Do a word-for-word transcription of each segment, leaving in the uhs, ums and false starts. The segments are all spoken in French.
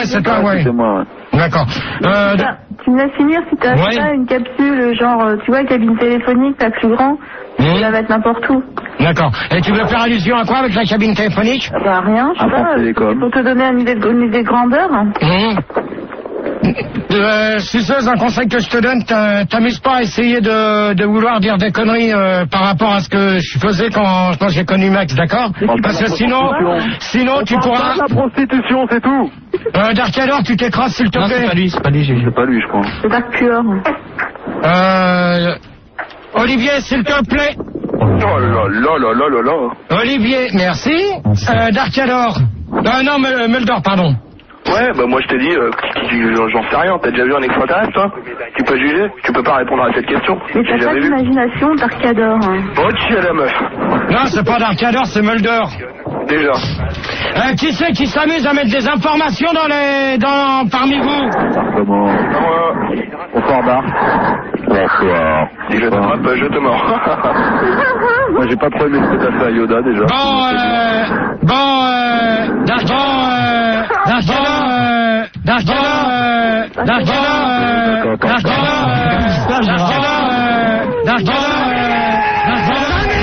C'est toi, ouais. C'est moi, ouais. D'accord. Euh, Ah, tu me laisses finir si t'as Ouais. pas une capsule, genre, euh, tu vois, cabine téléphonique, pas plus grand, tu Mmh. peux la mettre n'importe où. D'accord. Et tu veux faire allusion à quoi avec la cabine téléphonique? Bah rien, je sais À France pas, Télécom. pour te donner une idée de, une idée de grandeur. Mmh. Euh, Suceuse, un conseil que je te donne, t'a- t'amuses pas à essayer de, de vouloir dire des conneries euh, par rapport à ce que je faisais quand, quand j'ai connu Max, d'accord? Parce que sinon, sinon tu pourras... La prostitution, c'est tout. Euh, Darkador, tu t'écrases s'il te Non, c'est plaît. pas lui, c'est pas lui, j'ai C'est pas lui, je crois. C'est pas pur. Euh... Olivier, s'il te plaît. Oh là là là là là là. Olivier, merci. Euh, Darkador. Euh, non, Mul- Mulder, pardon. Ouais, bah moi je t'ai dit, euh, j'en j'en sais rien, t'as déjà vu un extraterrestre toi? Tu peux juger? Tu peux pas répondre à cette question? Mais J'ai t'as pas jamais vu. d'imagination, Darkador. Hein. Bon, qui est la meuf? Non, c'est pas Darkador, c'est Mulder. Déjà. Euh, qui c'est qui s'amuse à mettre des informations dans les... dans... parmi vous? Comment? Euh, Bonsoir, Dark. Bonsoir. si je te frappe, je te mords. Moi, j'ai pas trop aimé ce que t'as fait à Yoda, déjà. Bon, euh... Bon, euh... Darkador, euh... Darkador, euh... Darkador, euh... Darkador, euh... Darkador, euh... Darkador, euh... Darkador, euh...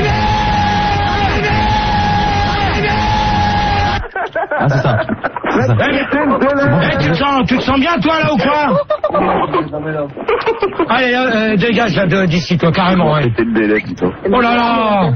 Ah, c'est ça. C'est ça. Eh, tu te sens, tu te sens bien toi là ou quoi? Allez, euh, dégage là de- d'ici toi carrément. Ouais. C'était le délai, plutôt. Oh là là.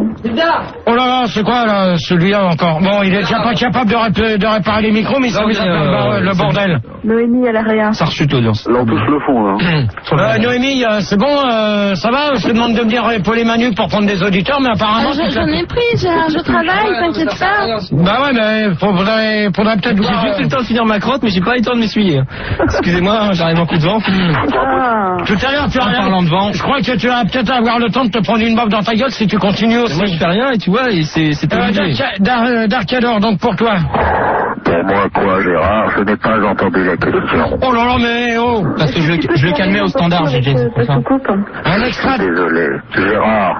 Oh là là, c'est quoi là celui-là encore? Bon, il est déjà pas capable de, rép- de réparer les micros, mais il s'amuse à faire le bar- le bordel. Noémie, elle a rien. Ça rechute l'audience. Là, on touche le fond, là. Euh, Noémie, euh, c'est bon, euh, ça va? Je te demande de venir épauler Manu pour prendre des auditeurs, mais apparemment... Ah, c'est J'en que- ai pris, Gérard, je travaille, t'inquiète pas. Bah ouais, mais faudrait, faudrait peut-être J'ai voir... juste eu le temps de finir ma crotte, mais j'ai pas eu le temps de m'essuyer. Excusez-moi, j'arrive en coup de vent. Ah. Tout à l'heure, tu as En rien. parlant de vent. Je crois que tu vas peut-être avoir le temps de te prendre une baffe dans ta gueule si tu continues aussi. Moi, je fais rien et tu vois, et c'est c'est Euh, obligé. Dark- Dar- Darkador, donc pour toi. Pour moi, quoi, Gérard? Je n'ai pas entendu la question. Oh là là, mais oh. Parce que je, le- je le calmais au standard, j'ai dit. c'est pour ça. Je te coupe. Un extra... Désolé. Gérard,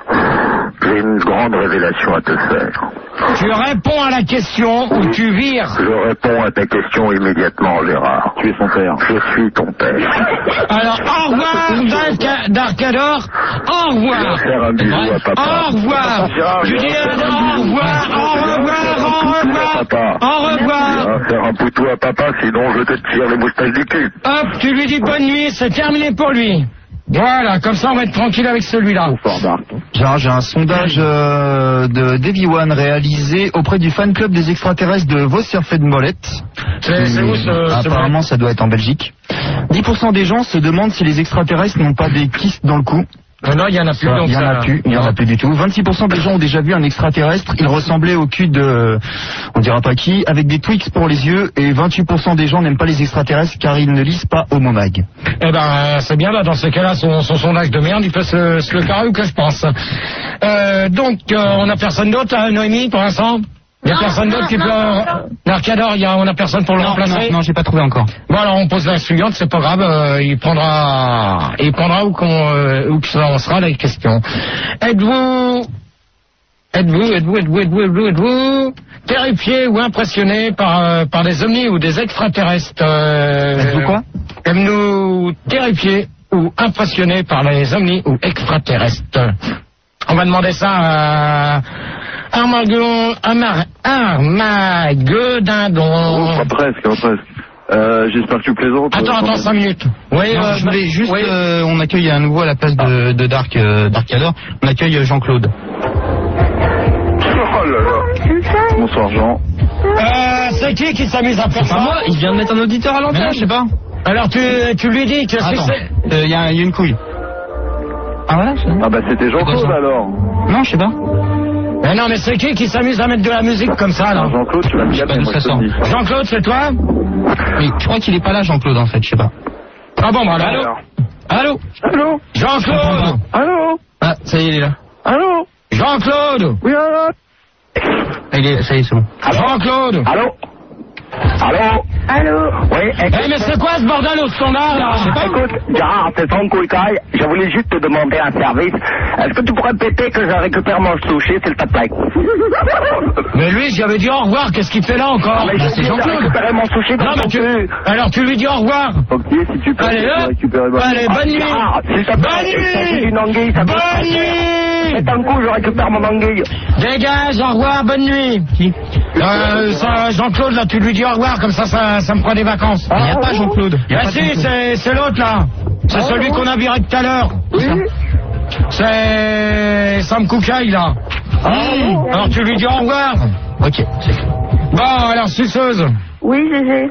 j'ai une grande révélation à te faire. Tu réponds à la question ou tu vires. Je réponds à ta question immédiatement, Gérard. Tu es son père. Je suis ton père. Alors, au revoir, Dark- Darkador. Au Je vais revoir. faire un bisou à papa. Au revoir. Je dis au revoir, au revoir, au revoir. Papa. Au Je revoir. vais faire un poutou à papa, sinon je te tire les moustaches du cul. Hop, tu lui dis bonne nuit, c'est terminé pour lui. Voilà, comme ça on va être tranquille avec celui-là. Bonsoir, Dark. Gérard, j'ai un sondage euh, de Davy One réalisé auprès du fan club des extraterrestres de Vosserfeld-Molette. C'est c'est où ce... ce Apparemment, ça doit être en Belgique. dix pour cent des gens se demandent si les extraterrestres n'ont pas des kystes dans le cou. Euh, Non, il y en a plus. Il donc y en ça- a plus, il y en a plus du tout. vingt-six pour cent des gens ont déjà vu un extraterrestre. Il ressemblait au cul de, on dira pas qui, avec des Twix pour les yeux. Et vingt-huit pour cent des gens n'aiment pas les extraterrestres car ils ne lisent pas Homo Mag. Eh ben, euh, c'est bien là, dans ce cas-là, son, son sondage de merde, il peut se, se le carrer ou que je pense. Euh, donc, euh, on a personne d'autre, hein, Noémie, pour l'instant? Il y a Non, personne d'autre non, qui non, peut... non, Darkador, il y a, on a personne pour le Non, remplacer? non, non, j'ai pas trouvé encore. Bon, alors on pose la suivante, c'est pas grave, euh, il prendra, il prendra où qu'on, euh, où que ça en sera la question. Êtes-vous, êtes-vous, êtes-vous, êtes-vous, êtes-vous, êtes-vous, êtes-vous terrifié ou impressionné par, euh, par des ovnis ou des extraterrestres? euh, Êtes-vous quoi? Êtes-nous terrifiés ou impressionnés par les ovnis ou extraterrestres? On va demander ça à Armageddon, Armar, Armageddon. Oh, pas presque, pas presque. Euh, j'espère que tu plaisantes. Attends, attends, cinq minutes. Oui, Non, euh, je voulais juste, oui. euh, on accueille à nouveau à la place de, de Dark, euh, Darkador, on accueille Jean-Claude. Oh là là. Bonsoir, Jean. Euh, c'est qui qui s'amuse à faire Enfin, ça? moi, il vient de mettre un auditeur à Mais non, l'antenne. je sais pas. Alors tu, tu lui dis que Attends, c'est... il y, a y a une couille. Ah voilà, je... Ah bah c'était Jean-Claude, alors. Non, je sais pas. Mais non, mais c'est qui qui s'amuse à mettre de la musique comme ça, là? Jean-Claude, tu vas me Je sais pas calmer, d'où moi ça je te le dis. Jean-Claude, c'est toi? Mais je crois qu'il est pas là, Jean-Claude, en fait, je sais pas. Ah bon, bah allô? Allô? Allô? Jean-Claude? Allô? Ah, ça y est, il est là. Allô? Jean-Claude? Oui, allô? Ah, il est, ça y est, c'est bon. Jean-Claude? Allô? Allô? Allô? Oui, Eh, mais c'est quoi ce bordel au standard, là? Écoute, Gérard, c'est Franck Couicaille. Je voulais juste te demander un service. Est-ce que tu pourrais péter que je récupère mon sushi, s'il te plaît? Mais lui, j'avais dit au revoir, qu'est-ce qu'il fait là encore? Mais Bah, je c'est viens de Jean-Claude. récupérer mon sushi dans Non, mais ton tu... cul. Alors tu lui dis au revoir. Ok, si tu peux, Allez, tu peux hop. récupérer ma- Allez, bonne nuit. Gérard, s'il te plaît, Bonne il s'agit nuit. d'une anguille, ça peut Bonne se faire. nuit. Faites un coup, je récupère mon anguille. Dégage, au revoir, bonne nuit. Qui euh, ça, Jean-Claude, là, tu lui dis au revoir, comme ça, ça, ça me prend des vacances. Il n'y a pas Jean-Claude. Il y a Ah pas si, Jean-Claude. c'est, c'est l'autre, là. C'est celui qu'on a viré tout à l'heure. C'est Sam Koukaï, là. Mmh. Alors tu lui dis au revoir. Ok, c'est clair. Bon, alors, suceuse. Oui, Gégé.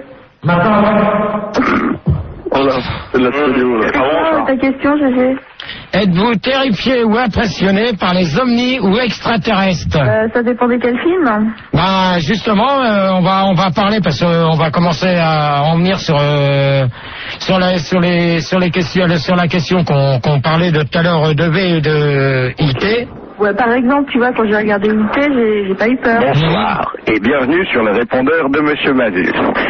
Oh là, c'est de la stéréo, là. Ah, ta question, Gégé. Êtes-vous terrifié ou impressionné par les ovnis ou extraterrestres? Euh, ça dépend de quel film. Ben justement, euh, on va on va parler parce qu'on va commencer à en venir sur euh, sur la sur les sur les questions sur la question qu'on qu'on parlait de tout à l'heure de V et de I T. Ouais, par exemple, tu vois, quand j'ai regardé I T, j'ai, j'ai pas eu peur. Bonsoir et bienvenue sur le répondeur de Monsieur Manu.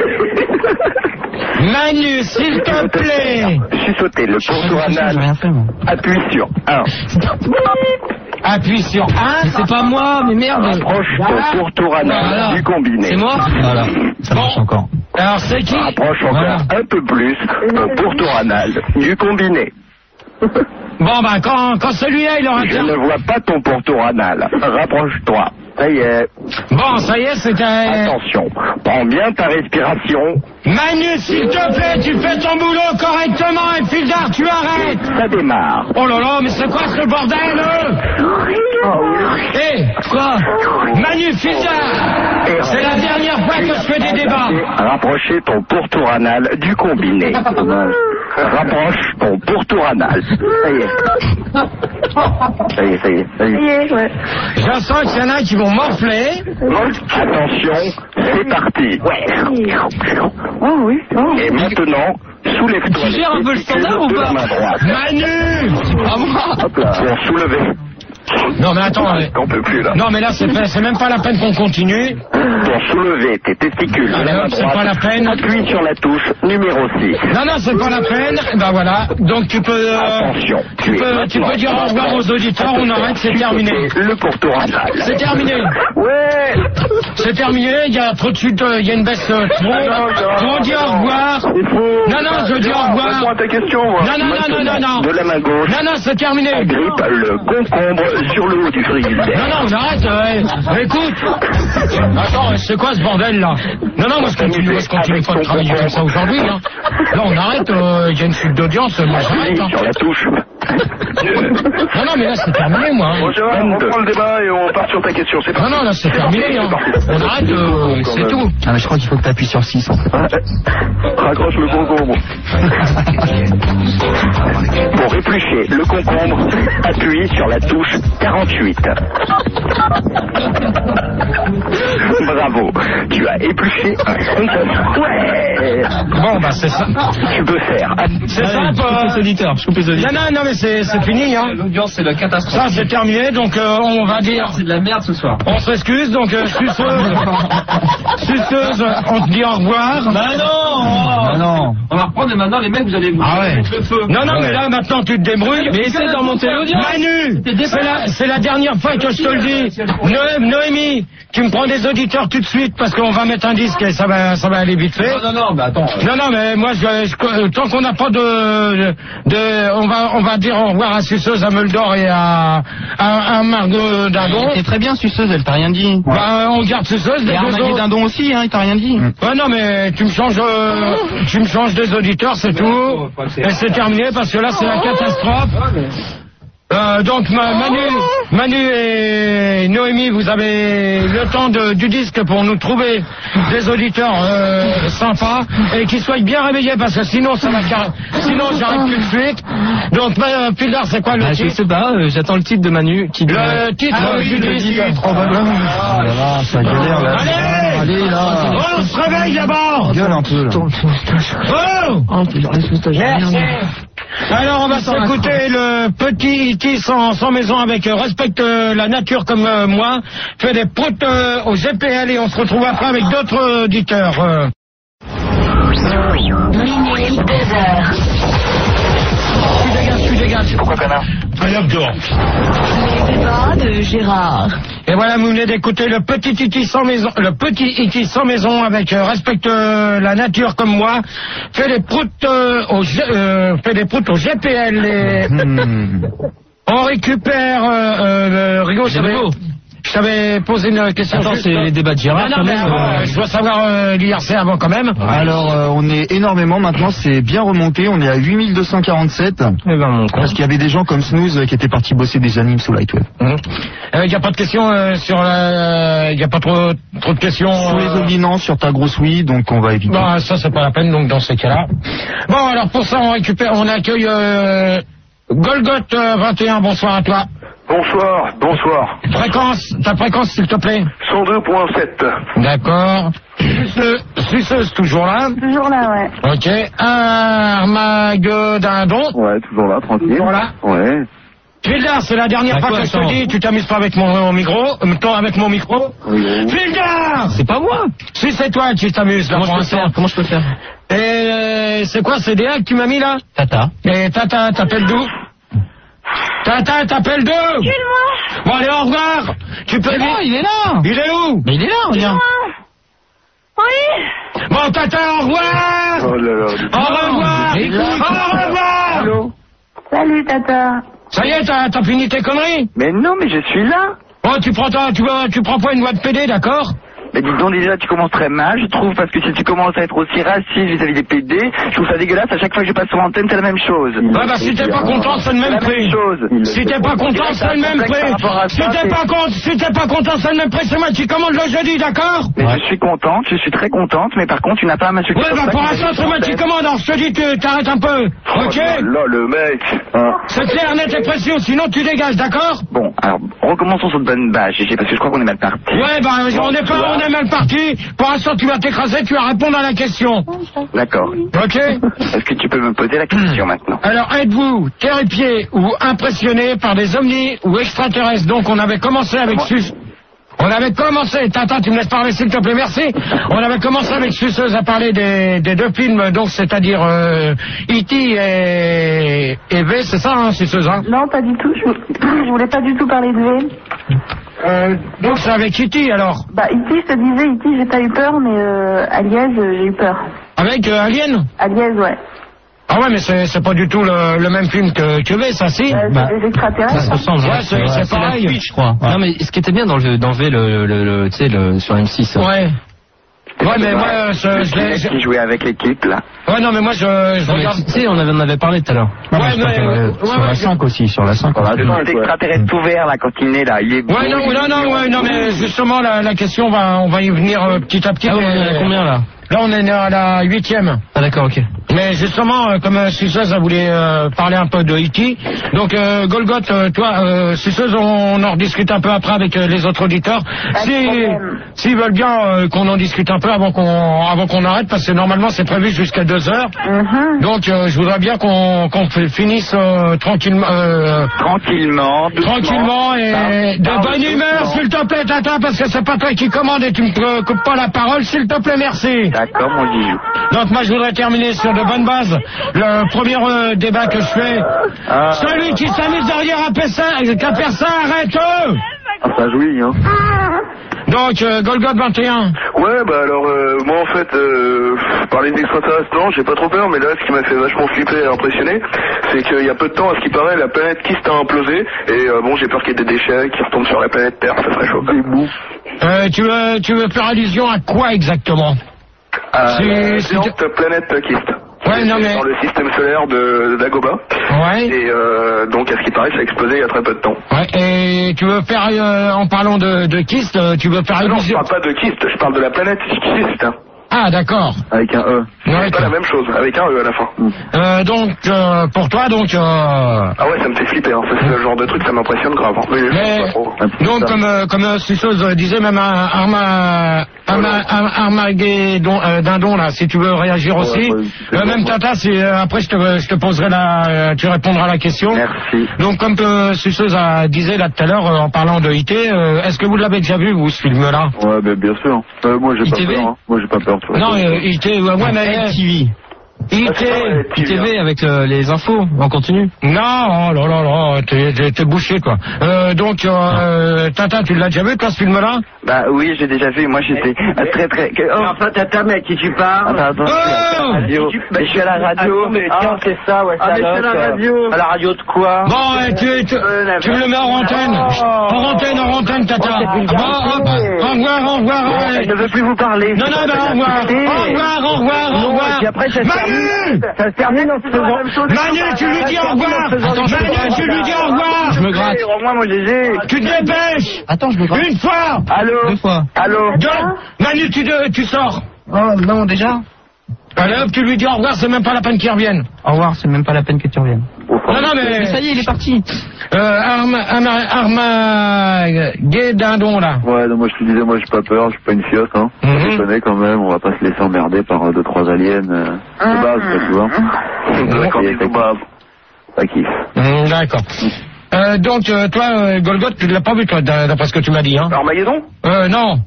Manu, s'il te plaît. Sucotez le pourtour J'ai anal. rien fait, moi. Appuie sur un. Appuie sur un. C'est pas moi, mais merde. Rapproche Voilà. ton pourtour anal Voilà. du combiné. C'est moi? Voilà, ça marche encore. Alors c'est qui? Rapproche encore Voilà. un peu plus ton pourtour anal du combiné. Bon ben quand quand celui-là il aura Je terminé. ne vois pas ton pourtour anal. Rapproche-toi. Ça y est. Bon ça y est c'était. Attention. Prends bien ta respiration. Manu, s'il te plaît, tu fais ton boulot correctement et Fildar, tu arrêtes. Ça démarre. Oh là là, mais c'est quoi ce bordel? Hé, quoi? Manu, Fildar, c'est la dernière fois que je fais des débats. Rapprocher ton pourtour anal du combiné. Rapproche ton pourtour anal. Ça y est. Ça y est, ça y est, ça y Ça y est. est, ouais. Je sens qu'il y en a qui vont morfler. Attention, c'est parti. Oh oui. Oh. Et maintenant, soulève-toi. Tu gères un peu le standard ou de la pas? main droite. Manu! À moi. Hop là. Bon, soulevez. Non mais attends, euh, On peut plus là. non mais là c'est pas- c'est même pas la peine qu'on continue. Pour soulever tes testicules de Allez, la main hop, c'est droite, pas la peine. appuie sur la touche numéro six. Non non c'est pas la peine. Ben voilà. Donc tu peux, euh, Attention, tu es peux, tu maintenant peux dire au revoir aux auditeurs. On arrête, c'est terminé. Le pourtour anal. C'est terminé. Ouais. C'est terminé. Il y a trop de suite, euh, il y a une baisse euh, trop. On dit au revoir. Il faut... Non non, je dis au revoir. Réponds à ta question, moi. Non non non non non non. De la main gauche, Non non, c'est terminé. agrippe le concombre sur le haut du frigidaire. Non, non, on arrête, euh, écoute. Attends, c'est quoi ce bordel là? Non, non, moi je continue, moi, je continue pas de travailler comme ça aujourd'hui. Hein. Là, on arrête, il y a une chute d'audience, moi j'arrête. Hein. Sur la touche. Non, non, mais là c'est terminé, moi. Hein. Bon, Gérard, on reprend le débat et on part sur ta question. C'est Non, parti. non, là c'est terminé. Hein. On arrête, euh, c'est tout. Ah, mais je crois qu'il faut que tu appuies sur six. En fait. Raccroche le concombre. Pour éplucher le concombre, appuie sur la touche quarante-huit. Bravo, tu as épluché un concombre. Ouais. Bon, bah c'est ça. Tu peux faire. C'est simple. Je coupe les euh, auditeurs. Je coupe les Non, auditeurs. non, non, mais c'est c'est fini. Hein. L'audience, c'est la catastrophe. Ça, c'est terminé, donc euh, on va dire. C'est de la merde ce soir. On s'excuse, donc euh, suceuse. Suceuse, on te dit au revoir. Bah non. Ah non. On va reprendre et maintenant les mecs, vous allez vous Ah ouais. mettre le feu. Non, non, mais là, maintenant, tu te débrouilles. Mais essaie de remonter l'audience. Manu, C'était c'est la, c'est la dernière fois que je te le dis. No- Noémie, tu me prends des auditeurs tout de suite parce qu'on va mettre un disque et ça va, ça va aller vite fait. Non, non, non, mais attends. Non, non, mais moi, je, je- tant qu'on n'a pas de, de, on va, on va dire au revoir à Suceuse, à Meldor et à, à, à Margot Dindon. C'est très bien, suceuse, elle t'a rien dit. Bah, on garde Suceuse, les Et deux Armagé autres. Dindon aussi, hein, il t'a rien dit. Ouais, non, mais tu me changes, euh, tu me changes des auditeurs, c'est tout. Et c'est terminé parce que là, c'est la catastrophe. Euh, donc Ma- Manu, Manu et Noémie, vous avez le temps de, du disque pour nous trouver des auditeurs euh, sympas et qui soient bien réveillés parce que sinon ça va car... sinon j'arrive plus de suite. Donc euh, Pildar, c'est quoi le Bah, je titre? sais pas, euh, j'attends le titre de Manu qui dit. Le titre Ah, euh, oui, du le disque. titre. Ah là là, ça galère là. Allez, Allez là. on se réveille d'abord. Gueule un peu là. Oh, merci. Alors on va s'écouter le petit Iti sans, sans maison avec euh, respecte euh, la nature comme euh, moi, fait des proutes euh, au G P L et on se retrouve après avec d'autres auditeurs. Euh. Minuit, deux heures. Tu dégages, tu dégages. Pourquoi connard? Allez hop dehors. Les débats de Gérard. Et voilà, vous venez d'écouter le petit Iti sans maison, le petit Iti sans maison avec euh, respecte euh, la nature comme moi, fait des proutes euh, au G, euh, fait des proutes au G P L. Et... on récupère euh, euh, Rigo, je t'avais, je t'avais posé une question. Attends, juste... c'est les débats de Gérard. Ah non, mais avant, euh, je dois savoir euh, l'I R C avant quand même. Alors, euh, on est énormément maintenant, c'est bien remonté, on est à huit mille deux cent quarante-sept. Eh ben, mon con. Parce qu'il y avait des gens comme Snooze euh, qui étaient partis bosser des animes sous Lightwave. Il mmh. n'y euh, a pas de questions euh, sur la... Il n'y a pas trop, trop de questions... Sur les euh... oblinants, sur ta grosse oui, donc on va éviter. Bah, ça, c'est pas la peine, donc dans ces cas-là. Bon, alors pour ça, on récupère, on accueille euh, Golgoth euh, vingt et un, bonsoir à toi. Bonsoir, bonsoir. Fréquence, ta fréquence, s'il te plaît. cent deux virgule sept. D'accord. Suceuse, suceuse, toujours là. Toujours là, ouais. Ok. Armageddon. Ouais, toujours là, tranquille. Toujours là. Ouais. Fildar, c'est la dernière fois que je te dis, tu t'amuses pas avec mon, mon micro, euh, toi avec mon micro. Oui. Fildar! C'est pas moi. Si c'est toi qui t'amuses là Comment pour je peux faire? l'instant. Comment je peux faire? Et euh, c'est quoi, c'est D A que tu m'as mis là? Tata. Et Tata, t'appelles d'où? Tata, t'appelles d'où? Excuse-moi. Bon, allez, au revoir. Tu peux... Oh, il est là. Il est où? Mais il est là, regarde. Oui. Bon, Tata, au revoir. Oh là là. Au revoir. Écoute. Au revoir. Allô? Salut, Tata. Ça y est, t'as, t'as fini tes conneries? Mais non, mais je suis là. Bon, tu prends, ta, tu, vas- tu prends pas une boîte P D, d'accord? Mais dis donc déjà, tu commences très mal, je trouve, parce que si tu commences à être aussi raciste vis-à-vis des P D, je trouve ça dégueulasse, à chaque fois que je passe sur l'antenne, c'est la même chose. Ouais, bah si t'es pas content, c'est le même la prix. même chose. Si t'es pas content, c'est le même prix. Si t'es pas content, si t'es pas content, c'est le même prix. C'est moi qui commande le jeudi, d'accord? Mais je suis contente, je suis très contente, mais par contre, tu n'as pas à m'insulter. Ouais, pour bah ça pour que l'instant, je c'est moi qui commande. Alors je te dis, tu t'arrêtes un peu. Ok? Oh là là, le mec. C'est clair, net et précis, sinon tu dégages, d'accord? Bon, alors, recommençons sur de bonnes bases, Gégé, parce que je crois qu'on est mal parti. Ouais, bah on est pas, on est mal parti. Pour l'instant, tu vas t'écraser, tu vas répondre à la question. D'accord. Ok? Est-ce que tu peux me poser la question maintenant? Alors, êtes-vous terrifié ou impressionné par des ovnis ou extraterrestres? Donc, on avait commencé avec Sus... On avait commencé... Tata, tu me laisses parler, s'il te plaît, merci. On avait commencé avec Suceuse à parler des, des deux films, donc c'est-à-dire euh, E T et, et V, c'est ça, hein, Suceuse, hein? Non, pas du tout. Je, je voulais pas du tout parler de V. Euh, donc, c'est avec E T, alors? Bah, E T, je te disais, E T, j'ai pas eu peur, mais euh, Alias, euh, j'ai eu peur. Avec euh, Alien? Alias, ouais. Ah ouais, mais c'est, c'est pas du tout le, le même film que, que V, ça, si? Euh, c'est Bah, des extraterrestres. Ça se ressemble. Ouais, c'est- c'est la pareil. suite, je crois. Ouais. Non, mais ce qui était bien dans le, dans V, le, le, le- tu sais, le, sur M six. Ouais. Ouais, mais moi, euh, je, je l'ai... je- Qui jouait avec l'équipe, là? Ouais, non, mais moi, je, je Non, mais regarde... tu sais, on avait, on avait parlé tout à l'heure. Non, mais Ouais, je crois mais, que, euh, euh, sur ouais, la ouais, cinq aussi, sur la cinq. Voilà, aussi. cet extraterrestre tout vert, là, quand il est là, il est beau. Ouais, non, il est non, non, mignon, ouais, non, il est mais beau. justement, la, la question, va, on va y venir euh, petit à petit. Ah ouais, mais- on est à combien là? Là, on est à la huitième. Ah d'accord, ok. Mais justement, euh, comme euh, Suceuse a voulu euh, parler un peu de E T, donc euh, Golgoth, euh, toi, euh, Suceuse, on en rediscute un peu après avec euh, les autres auditeurs. Pas de Si, problème. s'ils veulent bien euh, qu'on en discute un peu avant qu'on avant qu'on arrête, parce que normalement c'est prévu jusqu'à deux heures. Mhm. Donc euh, je voudrais bien qu'on qu'on f- finisse euh, tranquillement. Euh, Tranquillement, doucement. Tranquillement et Parle- de parle bonne humeur, doucement. s'il te plaît, Tata, parce que c'est pas toi qui commande et tu me euh, coupes pas la parole, s'il te plaît, merci. D'accord, mon Gigou. Donc moi je voudrais terminer sur de bonnes bases. Le premier euh, débat que je fais, Ah. celui qui s'amuse derrière un pessin, qu'à faire ça, arrête eux. Ah, ça jouit, hein. Donc euh, Golgoth vingt et un. Ouais, bah alors, euh, moi en fait, euh, par les extraterrestres, non, j'ai pas trop peur, mais là, ce qui m'a fait vachement flipper et impressionner, c'est qu'il y a peu de temps, à ce qui paraît, la planète Kist a implosé, et euh, bon, j'ai peur qu'il y ait des déchets qui retombent sur la planète Terre, ça serait chaud. Euh, tu veux tu veux faire allusion à quoi exactement? À Si- la si géante planète Kist. Ouais, non, C'est mais- dans le système solaire de d'Agoba. Ouais. Et euh, donc, à ce qui paraît, ça a explosé il y a très peu de temps. Ouais. Et tu veux faire euh, en parlant de de Kist, euh, tu veux faire Ah non, je allusion? parle pas de Kist, je parle de la planète Kist. Ah Ah, d'accord. Avec un E. C'est pas la même chose, avec un E à la fin. Euh, donc, euh, pour toi, donc... Euh... Ah ouais, ça me fait flipper, hein. C'est le genre de truc, ça m'impressionne grave. Hein. Mais, Mais, pas trop. donc, comme, euh, comme euh, Suceuse disait, même un Arma... Arma... Armageddon, euh, Dindon, là, si tu veux réagir aussi. Ouais, ouais, euh, même bon, Tata, si, euh, après, je te, je te poserai la... Euh, tu répondras à la question. Merci. Donc, comme euh, Suceuse a disait là tout à l'heure, euh, en parlant de I T, euh, est-ce que vous l'avez déjà vu, vous, ce film-là? Ouais, ben, bien sûr. Euh, moi, j'ai pas I T V? peur. Hein. Moi, j'ai pas peur. Tu vois. Non, euh, I T, ouais, ouais, mais... L T V. I T... I T V avec euh, les infos en continu. Non, oh là là là, t'es, t'es, t'es bouché, quoi. Euh, donc, euh, Tata, tu l'as déjà vu, toi, ce film-là? Bah oui, j'ai déjà vu. Moi, j'étais euh, très très. Oh, enfin, Tata, mais à qui tu parles? Attends, attends, Oh je suis à la radio. Mais je suis à la radio. Mais tiens, c'est ça, ouais. Ah, mais je suis à la radio. À la radio de quoi? Bon, euh, tu, tu, tu me le mets en antenne. En antenne, en antenne, Tata. Bon, hop, au revoir, au revoir. Bon, je ne veux plus vous parler. Non, non, non, au revoir. Au revoir, au revoir, au revoir. Et puis après, ça se termine. Ça se termine en se faisant. Manu, tu lui dis au revoir. Manu, tu lui dis au revoir. Je me gratte. Rends-moi mon Gégé. Tu te dépêches. Attends, je me gratte. Une fois. Allô? Deux fois. Allô? Deux. Manu, tu, de- tu sors. Oh non, déjà. Allez hop, tu lui dis au revoir, c'est même pas la peine qu'il revienne. Au revoir, c'est même pas la peine que tu reviennes. Non, non, mais... Mais ça y est, il est parti. Euh, Arma... Arma... Arma... Gay Dindon, là. Ouais, non, moi, je te disais, moi, j'ai pas peur. Je suis pas une fiotte, hein. Mhm. On se connaît quand même. On va pas se laisser emmerder par euh, deux, trois aliens. Euh, de base, quoi, tu vois. D'accord, Et des ça Zoubaves. kiffe. Ça kiffe. Hum, D'accord. Euh, donc, euh, toi, euh, Golgoth, tu l'as pas vu, toi, d'a- d'après ce que tu m'as dit, hein? Armageddon? Euh, non.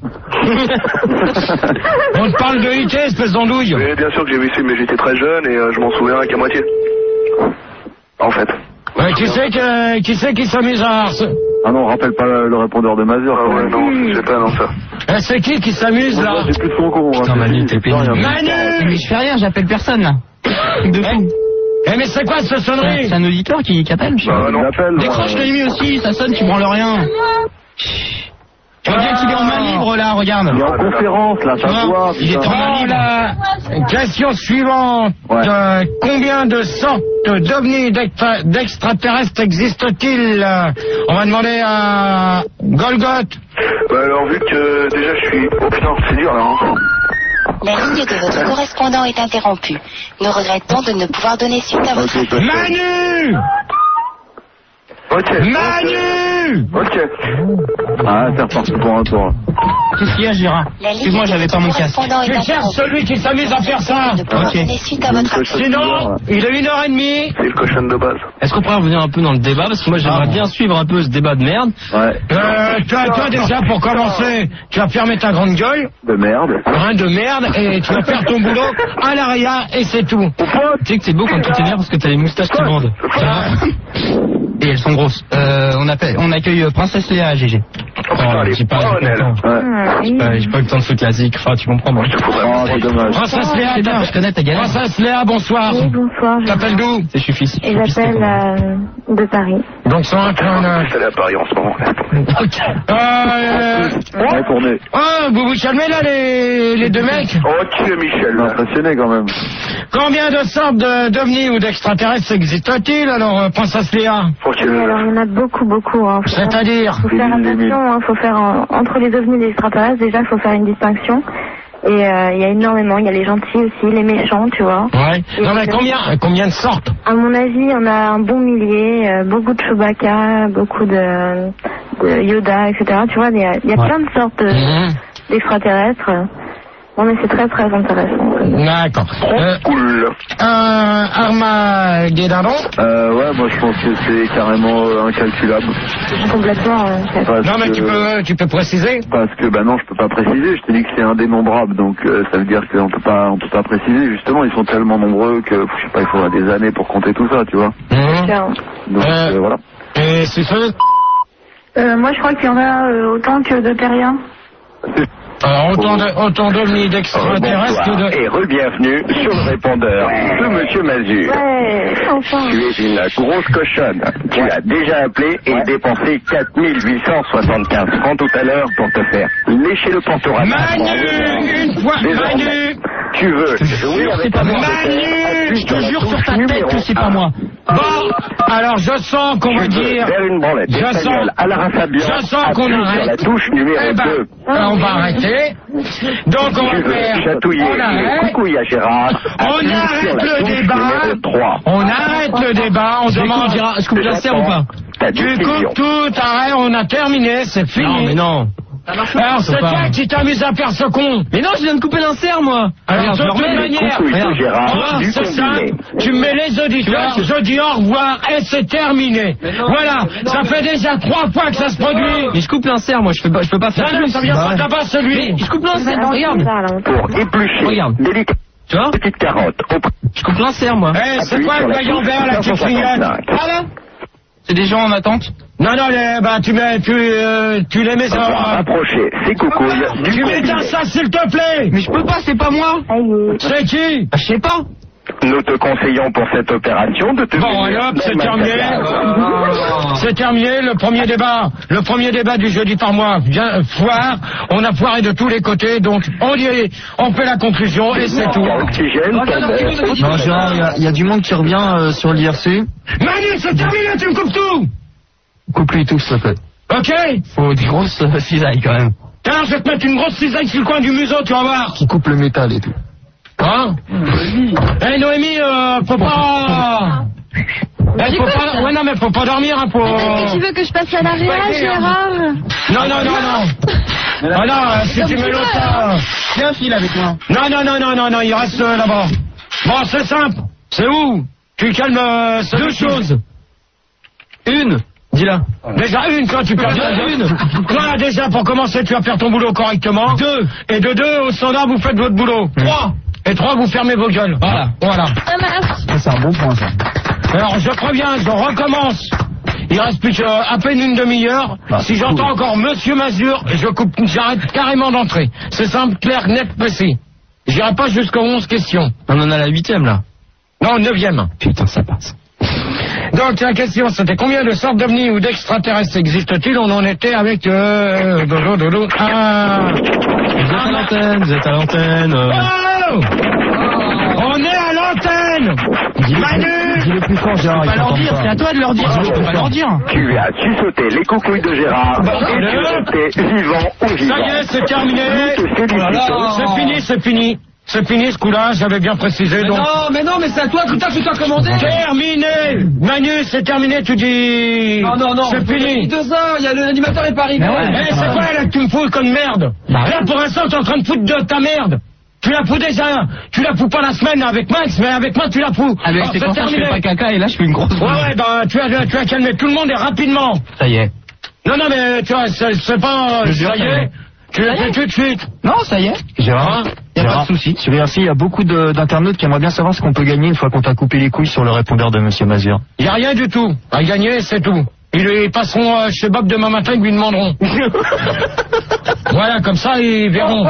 On te parle de I T, espèce d'andouille. Oui, bien sûr que j'ai vu ce film, mais j'étais très jeune et euh, je m'en souviens qu'à moitié. En fait. Ouais, qui c'est que, qui c'est qui s'amuse à... harce- Ah non, rappelle pas le, le répondeur de Mazur. Ah quand ouais, même. non, je sais pas, non, ça. Eh, c'est qui qui s'amuse, là? Moi, j'ai plus de son con. Putain, hein, Manu, c'est- t'es c'est rien. pénible. Manu! Mais je fais rien, j'appelle personne là. Truc de fou. Eh, mais c'est quoi, cette C'est sonnerie? c'est un auditeur qui, qui appelle, je sais Bah, pas. non. Il appelle. Décroche euh, le nuit aussi, ça sonne, tu branles rien. Tu vois bien qu'il est en main libre là, regarde. Il est en conférence, là, Tu ça se vois, voit. il est putain. en main Oh, libre. la question suivante. Ouais. Euh, combien de sortes d'ovnis d'extra- d'extraterrestres existent-ils? Euh, On va demander à Golgoth. Bah alors, vu que déjà je suis... Oh putain, c'est dur là, hein. La ligne de votre correspondant est interrompue. Nous regrettons de ne pouvoir donner suite à votre... Ok, ok. Manu! Ok. Manu! Ok. Ah, c'est reparti pour un tour. Qu'est-ce qu'il y a, Gérard? La ligne Excuse-moi, de j'avais votre pas mon casque. correspondant est Tu cherches interrompue. celui qui s'amuse à faire ça. De pouvoir Ok. donner suite à votre... Sinon, il est une heure et demie. C'est le cochon de base. Est-ce qu'on pourrait revenir un peu dans le débat? Parce que moi j'aimerais bien suivre un peu ce débat de merde. Ouais. Euh, toi, toi, déjà, pour commencer, tu vas fermer ta grande gueule, De merde. hein, de merde, et tu vas faire ton boulot à l'arrière, et c'est tout. Tu sais que c'est beau quand tu t'énerves parce que t'as les moustaches qui bandent. Et elles sont grosses. Euh, on, appelle, on accueille euh, Princesse Léa à G G. Oh putain, elle j'ai est pas, bonne, j'ai pas le elle. temps. Ouais. J'ai pas, j'ai pas eu le temps de foutre la zik. Enfin, tu comprends, moi. Oh, c'est dommage. Princesse Léa, C'est bien, je connais ta galère. Princesse Léa, bonsoir. Oui, bonsoir. je- T'appelles d'où? C'est je suis fils. Et j'appelle euh, de Paris. Donc cent un trente-neuf. Je suis allé à Paris en ce moment. Euh, Retourné. oh, vous vous calmez là, les, les deux mecs? Ok, Michel. Impressionné quand même. Combien de sortes de- d'ovnis ou d'extraterrestres existent-ils, alors, euh, Princesse Léa? Ok. Oui, alors il y en a beaucoup, beaucoup. Hein. Faut faire- C'est-à-dire? faut faire attention, hein. Faut faire euh, entre les ovnis et les extraterrestres, déjà, il faut faire une distinction. Et euh, il y a énormément, il y a les gentils aussi, les méchants, tu vois. Ouais. Non, mais combien, combien de sortes? À mon avis, il y en a un bon millier, euh, beaucoup de Chewbacca, beaucoup de, de Yoda, et cetera. Tu vois, il y a, il y a Ouais. plein de sortes de- Mhm. d'extraterrestres. Non, mais c'est très, très intéressant. D'accord. Euh, Cool. un Armageddon? Euh, ouais, moi je pense que c'est carrément euh, incalculable. Complètement. euh, c'est- Parce Non, mais que- tu peux, tu peux préciser? Parce que, bah non, je peux pas préciser. Je te dis que c'est indénombrable, donc euh, ça veut dire qu'on peut pas, on peut pas préciser. Justement, ils sont tellement nombreux que, je sais pas, il faudra des années pour compter tout ça, tu vois. Mhm. Tiens. Donc Euh, euh, voilà. Et c'est ça? Euh, moi, je crois qu'il y en a euh, autant que de terriens. Alors, autant de, autant d'ovnis d'extraterrestres que de... Et re-bienvenue sur le répondeur de Monsieur Mazur. Ouais, enfin. Tu es une grosse cochonne. Tu as déjà appelé et dépensé quatre mille huit cent soixante-quinze francs tout à l'heure pour te faire lécher le pantoran. Manu! Une fois, Désormais, Manu! tu veux jouer avec ta Manu, je te jure sur ta tête que c'est pas moi. Bon, alors je sens qu'on va dire... Faire une branlette Je sens, espagnole à la Rafabian, je sens qu'on appuie sur arrête. la touche numéro Eh ben, deux. on va arrêter. Donc on Tu va veux faire... chatouiller On les arrête. coucouilles à Gérard, On appuie sur arrête la le touche débat. numéro trois. On arrête le débat. On demande... Gérard, je coupe la serre ou pas? Ta Tu décision. coupes tout, arrête, on a terminé, c'est fini. Non, mais non. Alors c'est pas. toi qui t'amuse à faire ce con. Mais non, je viens de couper l'insert, moi. Alors, Regarde, de je le toute remets. manière, coucouilles de regarde. Gérard, oh, du c'est simple, combiné. tu mets les auditeurs, je dis au revoir et c'est terminé. Voilà, ça fait déjà trois fois que ça se produit. Mais je coupe l'insert, moi, je peux pas, je peux pas faire Non, non, ça vient pas d'abord celui. Je coupe l'insert, Attends, regarde. c'est ça, là. Pour éplucher Regarde. délicat Tu vois? petite carotte au Je coupe l'insert, moi. Eh, c'est Appuie quoi sur le la maillon touche vert là qui clignote? cinq cent soixante-cinq. Voilà. C'est des gens en attente? Non, non, les, bah, tu mets, tu, euh, tu les mets pour ça. rapprocher ses coucouilles du Tu mets combiné. ça, s'il te plaît. Mais je peux pas, c'est pas moi. Aïe. C'est qui? Bah, je sais pas. Nous te conseillons pour cette opération de te Bon, munir et hop, d'un c'est masque à terminé. gaz. C'est terminé, le premier débat. Le premier débat du jeudi par mois. Bien, foire. On a foiré de tous les côtés, donc on dit, on fait la conclusion et c'est tout. Oxygène, ton verre. Non, Gérard, il y a- il y, a du monde qui revient euh, sur l'I R C. Manu, c'est terminé, tu me coupes tout. Coupe-lui tout, s'il te plaît. Ok? Faut des grosses euh, cisailles, quand même. Tiens, je vais te mettre une grosse cisaille sur le coin du museau, tu vas voir. Qui coupe le métal et tout. Hein? Eh, Noémie, euh, faut pas... Eh, faut pas... Ouais, non, mais faut pas dormir, hein, faut... Est-ce que tu veux que je passe à l'arrière, Gérard? Non, non, non, non. Ah non, euh, si tu mets l'autre là... Viens, file avec moi. Non, non, non, non, non, non, il reste euh, là-bas. Bon, c'est simple. C'est où? Tu calmes... Euh, Deux choses. Une. Dis-la. Déjà une, toi, tu perds Déjà une. une. Toi, déjà, pour commencer, tu vas faire ton boulot correctement. Deux. Et de deux, au standard, vous faites votre boulot. Trois. Et trois, vous fermez vos gueules. Voilà. Voilà. Ça marche. Ça, c'est un bon point, ça. Alors, je préviens, je recommence. Il reste plus qu'à peine une demi-heure. Bah, si j'entends cool. encore Monsieur Mazur, je coupe, j'arrête carrément d'entrer. C'est simple, clair, net, précis. J'irai pas jusqu'aux onze questions. On en a la huitième, là. Non, neuvième. Putain, ça passe. Donc la question c'était combien de sortes d'ovnis ou d'extraterrestres existent-ils? On en était avec euh, dodo, dodo, un... Vous êtes à l'antenne, vous êtes à l'antenne. euh. Oh on est à l'antenne. Manu. Dis-le plus fort, Gérard. Pas ils leur t'entendent dire, pas. c'est à toi de leur dire. Je peux pas leur dire. Tu as suçoté les coucouilles de Gérard Bon, et tu allez. étais vivant ou vivant. Ça y est, c'est terminé. Nous te félicitons. C'est fini, c'est fini. C'est fini ce coup-là, j'avais bien précisé. Donc... Non, mais non, mais c'est à toi, tout à fait, toi commandé. Terminé. Manu, c'est terminé, tu dis... Non, non, non. C'est fini. Deux heures, il y a l'animateur est pas arrivé. Eh, c'est quoi là que tu me fous comme merde? Là, pour l'instant, t'es en train de foutre de ta merde. Tu la fous déjà. Tu la fous pas la semaine avec Max, mais avec moi, tu la fous. Avec Alors, tes c'est enfants, je terminé. fais pas caca et là, je fais une grosse. Ouais, ouais, ben, tu as, tu as calmé tout le monde et rapidement. Ça y est. Non, non, mais tu vois, c'est c'est pas... Je Ça jure, y ça y est. est. Tu l'as fait tout de suite. Non, ça y est. Gérard, Y a pas Gérard, de souci. Sur I R C, il y a beaucoup de- d'internautes qui aimeraient bien savoir ce qu'on peut gagner une fois qu'on t'a coupé les couilles sur le répondeur de Monsieur Mazur. Il n'y a rien du tout. À gagner, c'est tout. Ils lui passeront euh, chez Bob demain matin, ils lui demanderont. Voilà, comme ça, ils verront.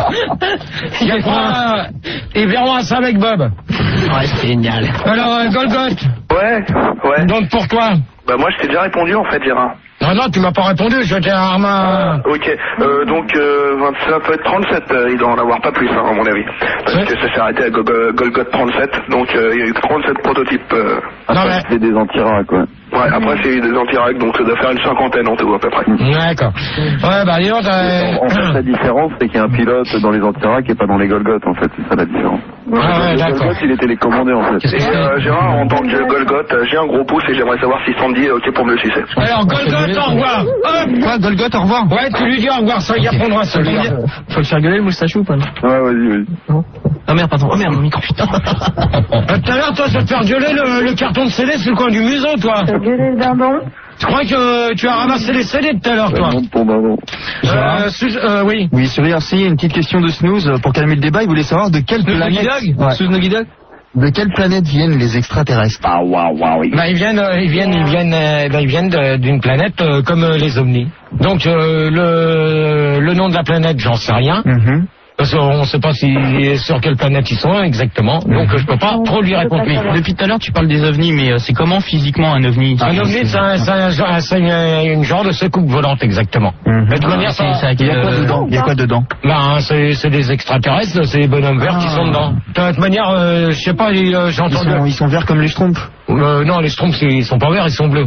Ils verront, ils verront à ça avec Bob. Ouais, c'est génial. Alors, euh, Golgoth, Ouais, ouais. donc pour toi. Bah moi je t'ai déjà répondu en fait, Gérard. Non, non, tu m'as pas répondu, j'étais à Arma. Ok, euh, donc euh, vingt, ça peut être trente-sept, euh, il doit en avoir pas plus hein, à mon avis. Parce Ouais. que ça s'est arrêté à Go- Go- Golgoth trente-sept, donc euh, il y a eu trente-sept prototypes. Euh. Non, mais... C'est des antiracs, quoi. Ouais, après c'est des antiracs, donc ça doit faire une cinquantaine en tout à peu près. D'accord. Ouais, bah, dis donc, t'as... En fait, la différence, c'est qu'il y a un pilote dans les antiracs et pas dans les Golgoth, en fait. C'est ça la différence. Ah ouais, Le d'accord. Golgoth, il est télécommandé, en fait. Et euh, Gérard, en tant que Golgoth, euh, j'ai un gros pouce et j'aimerais savoir si Sandy est ok pour me le sucer. Alors, Golgoth, au revoir. Hop. Quoi, Golgoth, au revoir. Ouais, tu lui dis au revoir, ça y répondra, celui-là. Faut le faire gueuler le moustachou ou pas? Ouais, vas-y, vas-y. Oh merde, pardon. Oh merde, mon micro, putain. Euh, Tout à l'heure, toi, ça te faire gueuler le, le carton de C D sur le coin du museau, toi. T'as gueulé le dindon. Je crois que tu as ramassé les C D tout à l'heure, toi. Monte ton dindon. Euh, Sus- euh, oui. Oui, sur I R C, il y a une petite question de Snooze euh, pour calmer le débat. Il voulait savoir de quelle planète, Ouais. Sous Noggy Dog. de quelle planète viennent les extraterrestres. Ah, waouh, waouh, oui. Bah, ils viennent, euh, ils viennent, ils viennent, euh, bah, ils viennent de- d'une planète euh, comme euh, les ovnis. Donc euh, le le nom de la planète, j'en sais rien. Mhm. Parce qu'on ne sait pas si, sur quelle planète ils sont exactement, donc je peux pas trop lui répondre. Mais depuis tout à l'heure, tu parles des ovnis, mais euh, c'est comment physiquement un ovni? Un ovni, c'est un, c'est un, genre- c'est une, une genre de secoupe volante, exactement. Mhm. Mais de toute manière, C'est- ça, c'est à Il y a quel, quoi euh, dedans Il y a quoi dedans ben, c'est, c'est des extraterrestres, c'est des bonhommes verts qui Ah. sont dedans. De toute manière, euh, je sais pas, les, euh, j'ai ils entendu... sont, ils sont verts comme les Schtroumpfs. Euh, non, les Schtroumpfs, ils sont pas verts, ils sont bleus.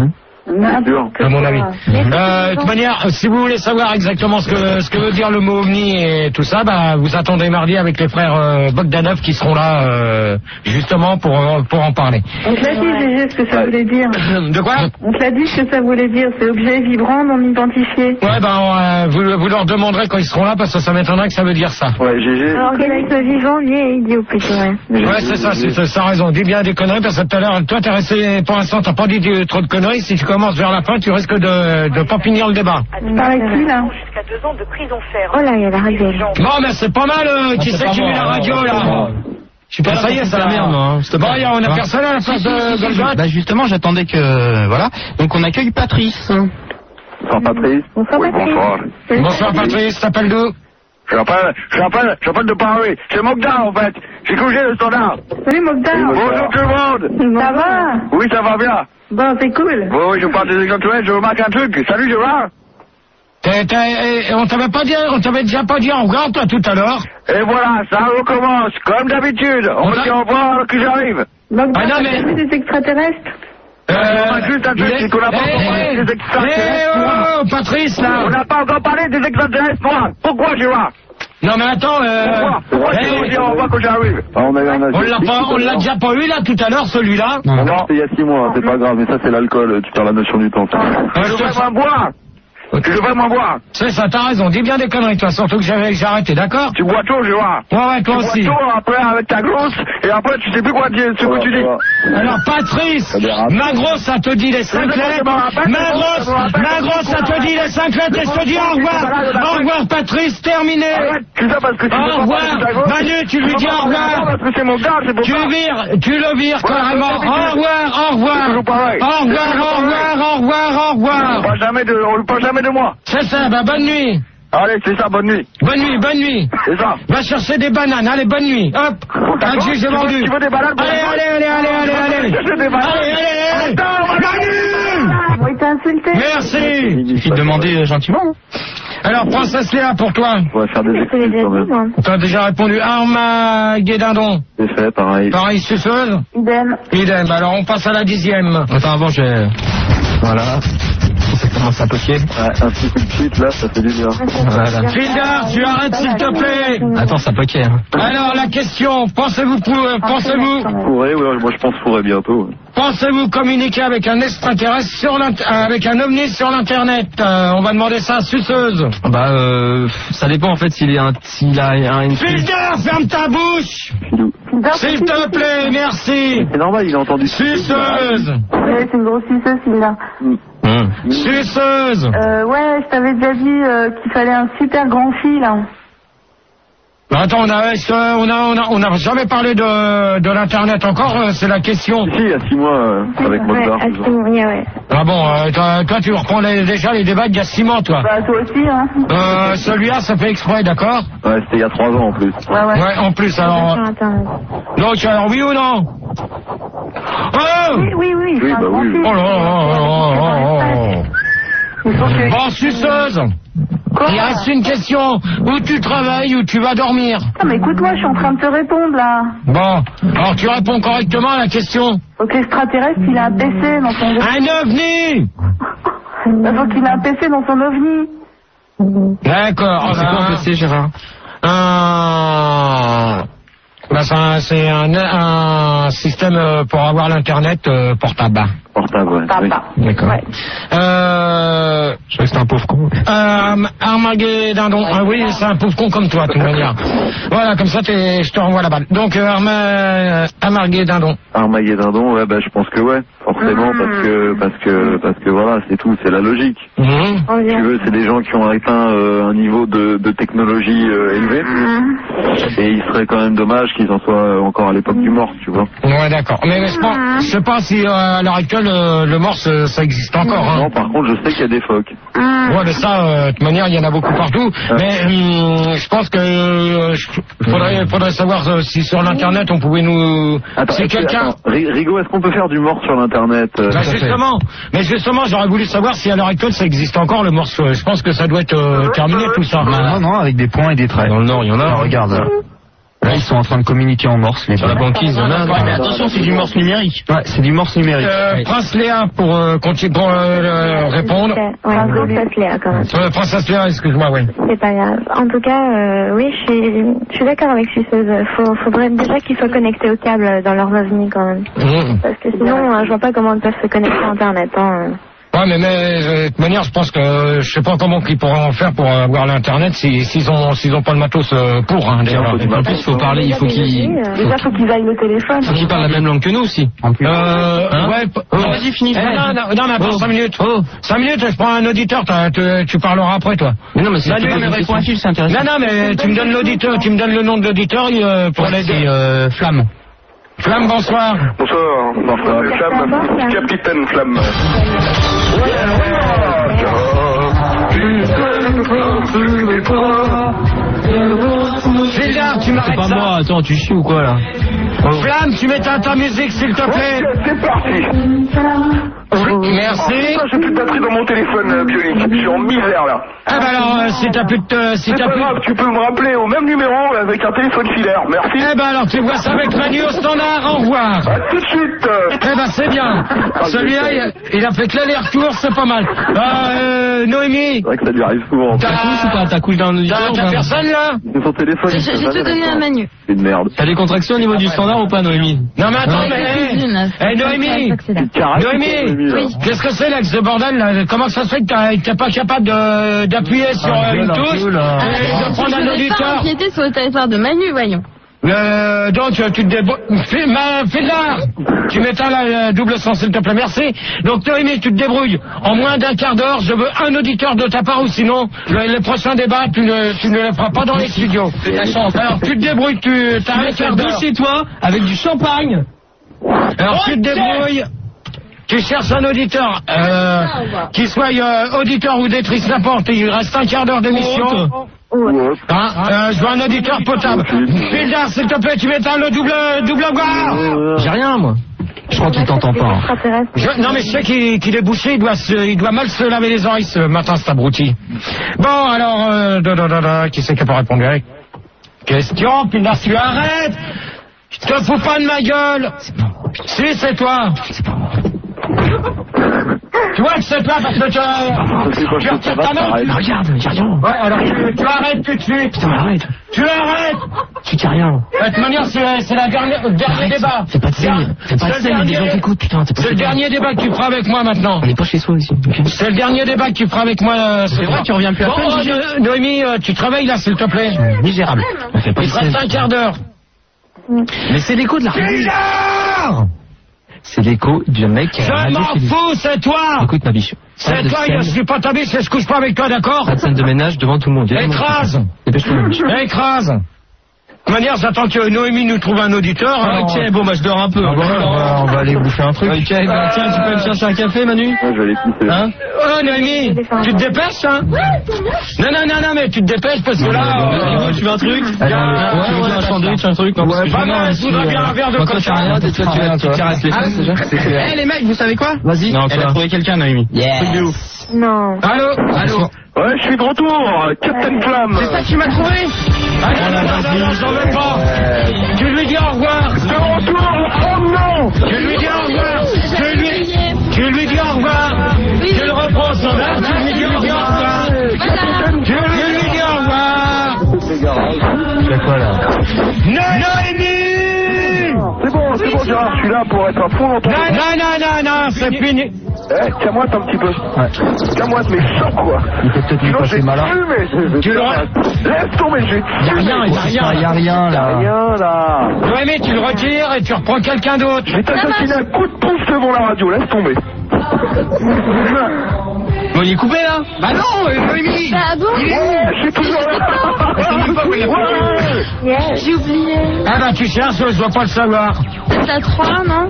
À mon avis. Euh, de toute manière, si vous voulez savoir exactement ce que ce que veut dire le mot ovni et tout ça, bah vous attendez mardi avec les frères euh, Bogdanov qui seront là euh, justement pour euh, pour en parler. On te l'a dit, Gégé, ce que ça voulait dire. De quoi? On te l'a dit ce que ça voulait dire. C'est objet vibrant non identifié. Ouais, ben euh, vous vous leur demanderez quand ils seront là parce que ça m'étonnerait que ça veut dire ça. Ouais, G G. Organisme vivant, lié et idiot plutôt, ouais. Ouais, c'est ça, c'est ça, ça a raison. Dis bien des conneries parce que tout à l'heure, toi t'es resté, pour l'instant t'as pas dit de- trop de conneries. Si tu commences vers la fin, tu risques de de pas finir le débat. Tu parles avec qui, là? Jusqu'à deux ans de prison ferme. Oh là, il y a la radio. Bon, mais c'est pas mal. Euh, qui c'est qui met la radio là? Je suis pas là Ça y est, pour ça foutre la merde, moi. Hein. S'il te plaît. Bon, y a- on a Hein. personne à la Si, place si, de si, si, Goldberg. Bah justement, j'attendais que voilà. Donc on accueille Patrice. Bonsoir Patrice. Bonsoir, Oui, Patrice. bonsoir. Bonsoir Patrice, t'appelles d'où? Je rappelle, je rappelle, je rappelle de Paris. C'est Mogdar en fait. J'ai couché le standard. Salut, Mokhtar. Bonjour tout le monde. Ça va? Oui, ça va bien. Bon, c'est cool. Oui, oui, je parle des extraterrestres, je remarque un truc. Salut Gérard. T'es- t'es- eh, on t'avait pas dit, on t'avait déjà pas dit au revoir toi tout à l'heure. Et voilà, ça recommence, comme d'habitude. On On me a- dit au revoir alors que j'arrive. Mokhtar, Ah, non, t'as mais- vu des extraterrestres? Euh, on a juste un truc, c'est qu'on n'a pas encore parlé des extraterrestres noirs. oh, Patrice On là. n'a pas encore parlé des extraterrestres noirs. Pourquoi Gérard? Non mais attends, euh, Pourquoi? Pourquoi eh, tu me dis au revoir quand j'arrive? On, a eu un on l'a pas, on l'a déjà pas eu là tout à l'heure celui-là. Non, c'était il y a six mois, c'est pas grave, mais ça c'est l'alcool, tu perds la notion du temps. ça. Euh, Je je te- devrais m'en boire. Tu devrais m'en boire. C'est ça, t'as raison. Dis bien des conneries toi, surtout que j'avais j'ai arrêté, d'accord? Tu bois tout, Gérard. Ouais ouais, Tu toi bois aussi. tout après avec ta grosse, et après tu sais plus quoi dire, ce que tu dis. Alors Patrice, ma grosse, ça te dit les cinq Je sais pas, lettres. je me rappelle, Ma je me grosse, rappelle, ma je me grosse, ça te rappelle. dit les cinq lettres et je te dis au revoir. Au revoir Patrice, terminé. Arrête, c'est ça parce que tu Au veux pas revoir. parler de ta grosse. Manu, tu lui dis au revoir. Parce que c'est mon gars, c'est pour Tu ça. vires, tu le vires Voilà, carrément. c'est Au ça, revoir, au revoir. C'est toujours pareil. Au revoir, C'est toujours au revoir, au revoir, au On revoir. parle jamais de, on parle jamais de moi. C'est ça, bah bonne nuit. Allez, c'est ça, bonne nuit. Bonne nuit, bonne nuit. C'est ça. Va chercher des bananes, allez, bonne nuit. Hop. ta Un grosse, que j'ai tu veux- vendu. tu veux des bananes pour Allez, ta grosse? allez, allez, allez, allez, allez. Tu veux des bananes? Allez, allez, allez. Attends, Manu. Bon, il t'a insulté. Merci. Il suffit de demander euh, gentiment. Alors, Princesse Léa, pour toi. On va faire des Je te l'ai excuses déjà quand dit, même. moi. T'as déjà répondu Armageddon. C'est fait, pareil. Pareil, suceuse. Idem. Idem. Alors, on passe à la dixième. Attends, avant, je. Voilà. Ça commence à poquer. Ouais, un petit coup de suite là, ça fait du bien. Voilà. Fildar, tu arrêtes s'il te plaît. Attends, ça poquait. Hein. Alors, la question. Pensez-vous, pou- euh, pensez-vous, Fourré, ouais, moi je pense fourré bientôt. ouais. pensez-vous communiquer avec un extraterrestre sur l'int- euh, avec un ovni sur l'internet? Euh, on va demander ça à Suceuse. Bah, euh, ça dépend en fait s'il est un, s'il a un, une. Fildar, ferme ta bouche. Filou. S'il te plaît, merci. C'est normal, il a entendu. Suceuse. Ouais, c'est une grosse suceuse, celle-là. Hum. Suceuse. Euh, ouais, je t'avais déjà dit euh, qu'il fallait un super grand fil. Hein. Bah, attends, on a, est-ce que on a, on a, on n'a jamais parlé de, de l'internet encore, euh, c'est la question. Si, il y a six mois, euh, avec Ouais, Mozart. à toujours. ce moment-là, ouais. Ah bon, euh, toi, toi, tu reprends les- déjà les débats d'il y a six mois, toi. Bah, toi aussi, hein. Euh, celui-là, ça fait exprès, d'accord? Ouais, c'était il y a trois ans en plus. Ouais, ouais. Ouais, en plus, alors. Sur Internet. Donc, alors, oui ou non? Oh! Oui, oui, oui. c'est Oui, un bah grand oui. fil. Oh là là là là là là. Il faut que- Bon, suceuse! Il reste une question. Où tu travailles, où tu vas dormir? Ah, mais écoute-moi, je suis en train de te répondre, là. Bon, alors tu réponds correctement à la question. Faut que l'extraterrestre, il a un P C dans son... Un ovni! Bah, faut qu'il ait un P C dans son ovni. D'accord. C'est quoi un P C, Gérard? Un... Bah, c'est un, c'est un, un système euh, pour avoir l'internet euh, portable. Portable, ouais. Oui. Papa. D'accord. Ouais. Euh... Je crois que c'est un pauvre con. Euh, Armageddon. Ah oui, c'est un pauvre con comme toi, de toute manière. Voilà, comme ça, t'es- je te renvoie la balle. Donc, euh, Arma... Armageddon. Armageddon, ouais, bah je pense que ouais, forcément, parce que, parce que, parce que voilà, c'est tout, c'est la logique. Mhm. On Si vient. tu veux, c'est des gens qui ont atteint euh, un niveau de, de technologie euh, élevé, Mhm. et il serait quand même dommage qu'ils en soient encore à l'époque du mort, tu vois. Ouais, d'accord. Mais, mais je pense, je sais pas si euh, à l'heure actuelle euh, le morse euh, ça existe encore. Hein. Non, par contre, je sais qu'il y a des phoques. Ouais, mais ça, euh, de toute manière, il y en a beaucoup partout. Ouais. Mais hum, je pense que euh, je- faudrait, faudrait savoir euh, si sur l'internet on pouvait nous. Attends, si est-ce que- quelqu'un. attends, Ri- Rigo, est-ce qu'on peut faire du morse sur l'internet euh, Bah, justement, mais justement, j'aurais voulu savoir si à l'heure actuelle ça existe encore le morse. Je pense que ça doit être euh, terminé tout ça. Non, non, avec des points et des traits. Dans le Nord, il y en a. Alors, regarde, là. Là, ils sont en train de communiquer en morse, les Sur la gars. banquise, il y en a. Ouais, mais attention, c'est du morse numérique. Ouais, c'est du morse numérique. Euh, Oui. Prince Léa pour, euh, continuer, pour euh, répondre. Ouais, princesse Léa quand même. Euh, Princesse Léa, excuse-moi, oui. C'est pas grave. En tout cas, euh, oui, je suis, je suis d'accord avec Suceuse. Faut, faudrait déjà qu'ils soient connectés au câble dans leurs ovnis quand même. Mmh. Parce que sinon, euh, je vois pas comment ils peuvent se connecter à Internet. Hein. Ouais, mais, mais euh, de toute manière, je pense que euh, je sais pas comment ils pourront en faire pour avoir l'internet si s'ils ont s'ils ont pas le matos euh, pour. Hein, déjà. En plus, il faut parler, il faut qu'il. Déjà, faut qu'ils aillent au téléphone. Faut qu'il parle la même langue que nous aussi. En plus. Euh, Hein ouais. p- Oh, vas-y, finis. Eh, non, non, non, mais attends, Oh. cinq minutes. Oh. Cinq minutes, je prends un auditeur, t'as- tu, tu parleras après, toi. Mais non, mais c'est Salut, pas mais une réponds question. c'est intéressant. Non, non, mais tu me donnes l'auditeur, tu me donnes le nom de l'auditeur euh, pour Ouais, l'aider. c'est euh, Flamme. Flamme, bonsoir. Bonsoir. Bonsoir. Flamme. Capitaine Flamme. Gilliard, tu C'est m'arrêtes pas ça. moi, attends, tu chies ou quoi là? Flamme, tu m'éteins ta musique, s'il te plaît. C'est parti. Merci. Putain, j'ai plus de batterie dans mon téléphone euh, bionique. Je suis en misère là. Ah bah alors, euh, si t'as plus de... euh, si C'est t'as pas plus... grave, tu peux me rappeler au même numéro avec un téléphone filaire. Merci. Eh ben alors, tu vois ça avec Manu au standard, au revoir. À tout de suite. Eh ben c'est bien. Celui-là, il, il a fait que l'aller-retour, c'est pas mal. Ah, euh, Noémie, C'est vrai que ça lui arrive souvent. T'as- T'as couche ou pas? T'as couche dans le t'as auditeur ou t'as pas? personne là? C'est son téléphone. J'ai il peut j'ai pas tout donné mettre à ça. Manu. C'est une merde. T'as des contractions au niveau du standard ou pas, Noémie? Non mais attends, Hein mais... Cuisine. Eh, Noémie, Carré, Noémie, là. qu'est-ce que c'est là, que ce bordel là? Comment ça se fait que t'as- que t'es pas capable de- d'appuyer sur Ah, euh, une gueule, un touche peu, là. et de prendre Je un ne vais pas auditeur? empiéter sur le territoire de Manu, voyons. Euh, donc tu te débrouilles. Fais ma- fais de l'art. Tu m'éteins la la double sens, s'il te plaît, merci. Donc Noémie, tu te débrouilles. En moins d'un quart d'heure, je veux un auditeur de ta part, ou sinon le, le prochain débat, tu ne, tu ne le feras pas dans les studios. C'est ta chance. Alors tu te débrouilles, tu as un quart d'heure chez toi avec du champagne. Alors tu te débrouilles. Tu cherches un auditeur, euh, qui soit euh, auditeur ou auditrice, n'importe. Il reste un quart d'heure d'émission. Hein, euh, je veux un auditeur potable. Fildar, s'il te plaît, tu m'éteins le double, double boire. J'ai rien, moi. Je crois qu'il t'entend pas. hein. Extraterrestre. Je- non mais je sais qu'il qu'il est bouché, il doit, se, il doit mal se laver les oreilles ce matin, cet abruti. Bon alors, euh, da, da, da, da, qui c'est qui n'a pas répondu avec question, Pindar, tu arrêtes. Je te fous pas de ma gueule. Si, c'est toi. Tu vois que c'est toi parce que tu, tu retires ta main. tu- Regarde, y'a rien. Ouais, alors tu, tu arrêtes tout de suite. Putain, arrête. Tu arrêtes. Tu dis rien. De toute manière, c'est c'est la dernière, le dernier Arrête. débat. Fais pas de scène. Fais pas de C'est le scène, il y a des dernier- gens qui écoutent, putain. t'es pas C'est le chez toi. dernier débat que tu feras avec moi maintenant. On n'est pas chez soi ici. ok C'est le dernier débat que tu feras avec moi. euh, ce C'est vrai, soir. tu reviens plus à Bon, peine, oh, Gigi. euh, Noémie, euh, tu travailles là, s'il te plaît. Misérable. On fait pas Il de te reste scène. un quart d'heure. Mais c'est l'écho de la radio. Bizarre. C'est l'écho du mec qui a la Je radio m'en qui dit- fous, c'est toi. Écoute, ma biche. Pas C'est de toi, scène, je suis pas ta biche, je couche pas avec toi, d'accord? Pas de scène de ménage devant tout le monde. Écrase. Dépêche-toi, ma biche. Écrase. De toute manière, j'attends que Noémie nous trouve un auditeur. alors- Ok, bon, bah je dors un peu. Ah bon, on, va, on va aller bouffer un truc. Ok, bah tiens, tu peux me chercher un café, Manu? Ouais, je vais aller pisser. Hein? Oh, Noémie, tu te dépêches, hein? Non, non, non, non, mais tu te dépêches parce que là... euh, Tu veux un truc? Allez, Ah, Ouais, tu veux un sandwich, un truc? Non, parce que pas je- mal, non, je voudrais si, bien euh, un verre de moi, toi, coca. tu as rien, toi, tu rien, tu toi. caresses les fesses déjà? clair. Eh les mecs, vous savez quoi? Vas-y. Non, elle a trouvé quelqu'un, Noémie. Truc de ouf. Non. Allô? Allô? Ouais, je suis de retour. Captain Flamme. C'est ça que tu m'as trouvé? Ah, non, non, non, non, j'en veux pas. Tu lui dis au revoir. De retour. Oh non. Tu lui dis au revoir. Tu lui, tu lui dis au revoir. Tu le reprends au standard. Tu lui dis au revoir. Tu lui dis au revoir. Tu fais quoi là? Noémie! C'est bon, c'est bon, Gérard. Je suis là pour être à fond dans ton... Non, non, non, non, non, c'est fini. Eh, calme-moi un petit peu. Ouais. Calme-moi, mais chaud quoi. Il peut peut-être nous Sinon, je passer vais malin. te fumer. Tu le Laisse tomber, je vais te Y a rien, y a rien. Il y a rien Y'a là. rien là. Noémie, tu le retires et tu reprends quelqu'un d'autre. Je vais t'assassiner un coup de pouce devant la radio, laisse tomber. Bon, il est coupé là? Bah non, euh, Noémie. Ah bon? Ouais, je suis toujours là. Ouais. Yeah. J'ai oublié. Ah bah tu cherches, je dois pas le savoir. passe la trois, non?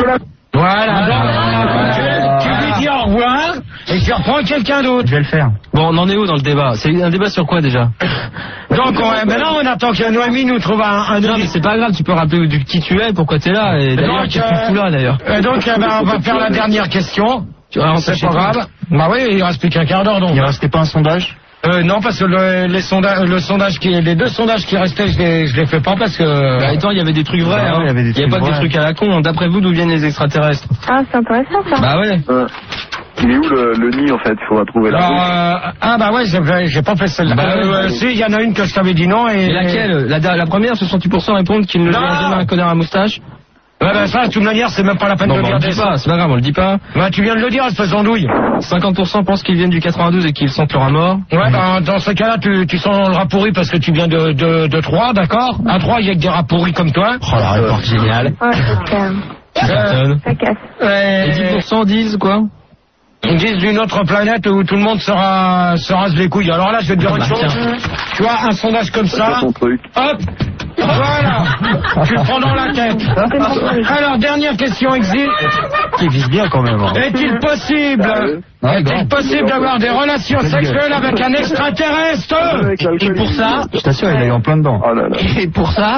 Voilà, donc, tu, tu lui dis au revoir et tu reprends quelqu'un d'autre. Je vais le faire. Bon, on en est où dans le débat? C'est un débat sur quoi déjà? Donc, on, maintenant, on attend que Noémie nous trouve un, un Non, mais c'est pas grave, tu peux rappeler du qui tu es, pourquoi t'es là, et d'ailleurs, qu'est-ce que tu fous là, d'ailleurs? Euh, donc, euh, ben, on va faire la dernière question. Tu vas C'est pas grave. Bah oui, il reste plus qu'un quart d'heure, donc. Il restait pas un sondage? Euh, non, parce que le, les sondages, le sondage qui, les deux sondages qui restaient, je les, je les fais pas parce que. Bah, attends, il y avait des trucs vrais, Bah, hein. ouais, il y avait des Il y a trucs pas que des vrais. trucs à la con. D'après vous, d'où viennent les extraterrestres? Ah, c'est intéressant ça. Bah ouais. Euh, il est où le, le nid en fait? Il faudra trouver la Alors, rue. euh, ah bah ouais, j'ai, j'ai pas fait celle-là. Bah, euh, ouais, euh, ouais. si, il y en a une que je t'avais dit non et. Et laquelle? La, la première, soixante-huit pour cent répondent qu'ils ne Non. verront jamais un connard à moustache. Ouais, bah ça, de toute manière, c'est même pas la peine Non, de bah, le on dire. le dit pas, c'est pas grave, on le dit pas. Bah, tu viens de le dire, espèce d'andouille. cinquante pour cent pensent qu'ils viennent du quatre-vingt-douze et qu'ils sentent leur mort. Ouais, bah, dans ce cas-là, tu, tu sens le rat pourri parce que tu viens de, de, de Troyes, d'accord? À Troyes, il y a que des rats pourris comme toi. Oh, la réponse géniale. Ouais, c'est clair. Tu cartonnes. Ça casse. Ouais. Et dix pour cent disent quoi? Ils disent d'une autre planète où tout le monde sera, se rase les couilles. Alors là, je vais te dire Ah, une bah, chose. tiens. Tu vois, un sondage comme ça, Son truc. hop, voilà, tu le prends dans la tête. Alors, dernière question, Exil. Qui vise bien quand même. Hein. Est-il possible, Ouais, est-il bon. possible d'avoir des relations sexuelles avec un extraterrestre? Et pour ça, Je t'assure, il a eu en plein dedans. Oh là là. et pour ça,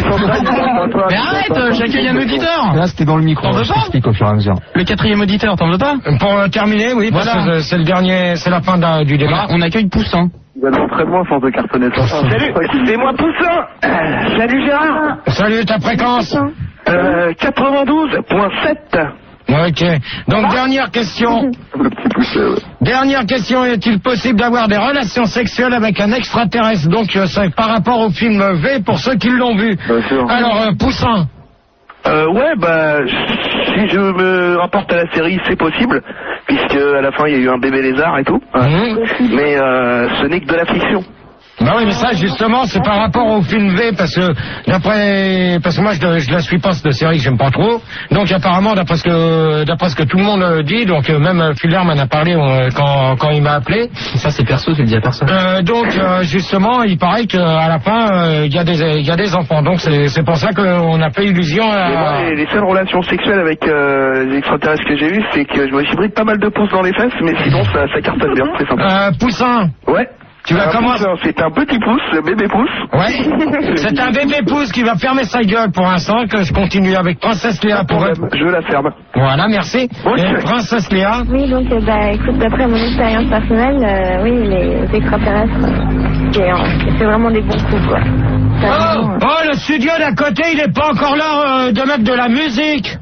mais arrête, j'accueille un auditeur. Là, c'était dans le micro. T'en veux Je pas t'explique au fur et à mesure. Le quatrième auditeur, t'en veux pas? Pour euh, terminer, oui, parce Voilà. que c'est le dernier, c'est la fin d'un- du débat. On accueille Poussin. Il va de l'entraînement à force de cartonner ça. Salut, c'est moi Poussin. Salut Gérard. Salut, ta fréquence. Euh, quatre-vingt-douze virgule sept. Ok. Donc, dernière question. Le petit poussé, ouais. Dernière question, est-il possible d'avoir des relations sexuelles avec un extraterrestre? Donc, euh, c'est par rapport au film V pour ceux qui l'ont vu. Bien sûr. Alors, euh, Poussin. Euh, ouais, bah, si je me rapporte à la série, c'est possible, puisque à la fin il y a eu un bébé lézard et tout. hein. Mmh. Mais euh, ce n'est que de la fiction. Bah oui, mais ça, justement, c'est par rapport au film V, parce que, d'après, parce que moi, je, je la suis pas, cette série, j'aime pas trop. Donc, apparemment, d'après ce que, d'après ce que tout le monde euh, dit, donc, euh, même euh, Fuller m'en a parlé euh, quand, quand il m'a appelé. Ça, c'est perso, tu le dis à personne. Euh, donc, euh, justement, il paraît qu'à la fin, euh, il y a des, il y a des enfants. Donc, c'est, c'est pour ça qu'on a fait illusion à... Et moi, les, les seules relations sexuelles avec euh, les extraterrestres que j'ai eues, c'est que je me suis pris pas mal de pouces dans les fesses, mais sinon ça, ça cartonne bien, c'est sympa. Euh, Poussin. Ouais. Tu vas Un comment- pouce, c'est un petit pouce, le bébé pouce. Ouais. C'est un bébé pouce qui va fermer sa gueule pour l'instant, que je continue avec Princesse Léa pour elle. Je la ferme. Voilà, merci. Ok. Et Princesse Léa. Oui, donc, euh, bah, écoute, d'après mon expérience personnelle, euh, oui, les extraterrestres, euh, c'est, euh, c'est vraiment des bons coups, quoi. Ça, Oh, vraiment, euh, oh, le studio d'à côté, il est pas encore là euh, de mettre de la musique.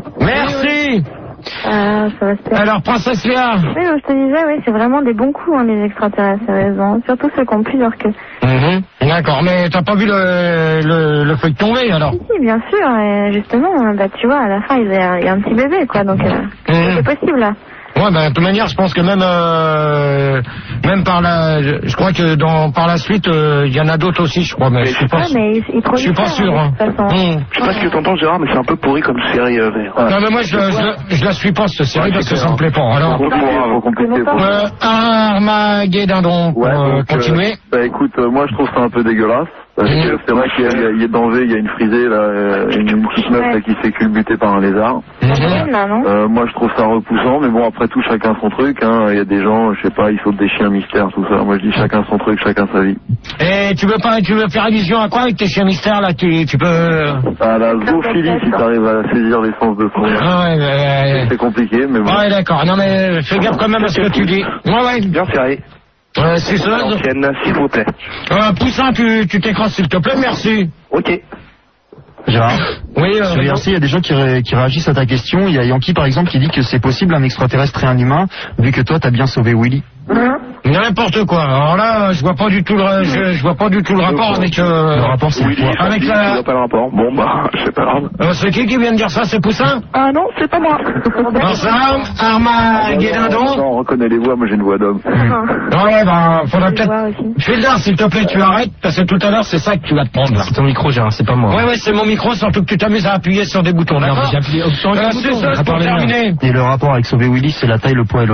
Merci. ah, ça va se faire. Alors, Princesse Léa. Oui, donc, je te disais, oui, c'est vraiment des bons coups, hein, les extraterrestres, sérieusement. Surtout ceux qui ont plusieurs queues. Mhm. D'accord, mais t'as pas vu le, le, le feuille tomber alors? Si, si, bien sûr, et justement, euh, bah, tu vois, à la fin, il y a, il y a un petit bébé, quoi, donc, euh, Mhm. c'est possible, là. Ouais, ben, de toute manière, je pense que même, euh, même par la, je, je crois que dans, par la suite, euh, il y en a d'autres aussi, je crois, mais je suis pas Ah, sûr. mais il, il Je suis pas sûr, hein. De toute façon. Mhm. Je sais pas ce que t'entends Gérard, mais c'est un peu pourri comme série. Euh, mais, voilà. Non, mais moi, je, je, je la suis pas, cette série, Ouais, parce c'est que ça clair. me plaît pas. Alors, Faut faut compliquer pour euh, Armageddon, pour Ouais, euh, donc, continuer. euh, bah écoute, euh, moi je trouve ça un peu dégueulasse. Parce que Mhm. c'est vrai qu'il y a, il y a- il y a danger, il y a une frisée là, euh, une, une petite meuf là, qui s'est culbutée par un lézard. Mhm. Là, non Euh, moi je trouve ça repoussant, mais bon après tout chacun son truc. Hein. Il y a des gens, je sais pas, ils sautent des chiens mystères, tout ça. Moi je dis chacun son truc, chacun sa vie. Et tu veux pas, tu veux faire allusion à quoi avec tes chiens mystères là? Tu, tu peux. À la zoophilie, si t'arrives à saisir l'essence de son. Ah ouais, mais... C'est compliqué, mais bon. Ouais, d'accord. Non, mais fais gaffe quand même à ce que tu dis. Ouais, ouais. Bien serré. Euh, c'est ça. L'ancienne, s'il vous plaît. Euh, Poussin, tu, tu t'écrases s'il te plaît, merci. Ok. Gérard. Oui, euh, Je veux dire, si, il y a des gens qui, ré- qui réagissent à ta question. Il y a Yankee, par exemple, qui dit que c'est possible un extraterrestre et un humain, vu que toi, t'as bien sauvé Willy. n'importe quoi. Alors là, je vois pas du tout le, je, je vois pas du tout le rapport avec. Euh, Le rapport, c'est Oui, quoi avec tu la. vois pas le rapport. Bon bah, c'est pas grave. Euh, c'est qui qui vient de dire ça? C'est Poussin? Ah non, c'est pas moi. Alors ça, Armageddon. Non, on reconnaît les voix, moi j'ai une voix d'homme. Ouais, ben, faudra Je peut-être. vois aussi. Fildar, s'il te plaît, tu arrêtes, parce que tout à l'heure, c'est ça que tu vas te prendre, là. C'est ton micro, Gérard, c'est pas moi. Ouais, ouais, c'est mon micro, surtout que tu t'amuses à appuyer sur des boutons, Non, d'accord? mais j'ai appuyé option et Euh, bouton, c'est on ça, va pour parler de moi. terminer. Et le rapport avec sauver Willy, c'est la taille, le poids et l'odeur.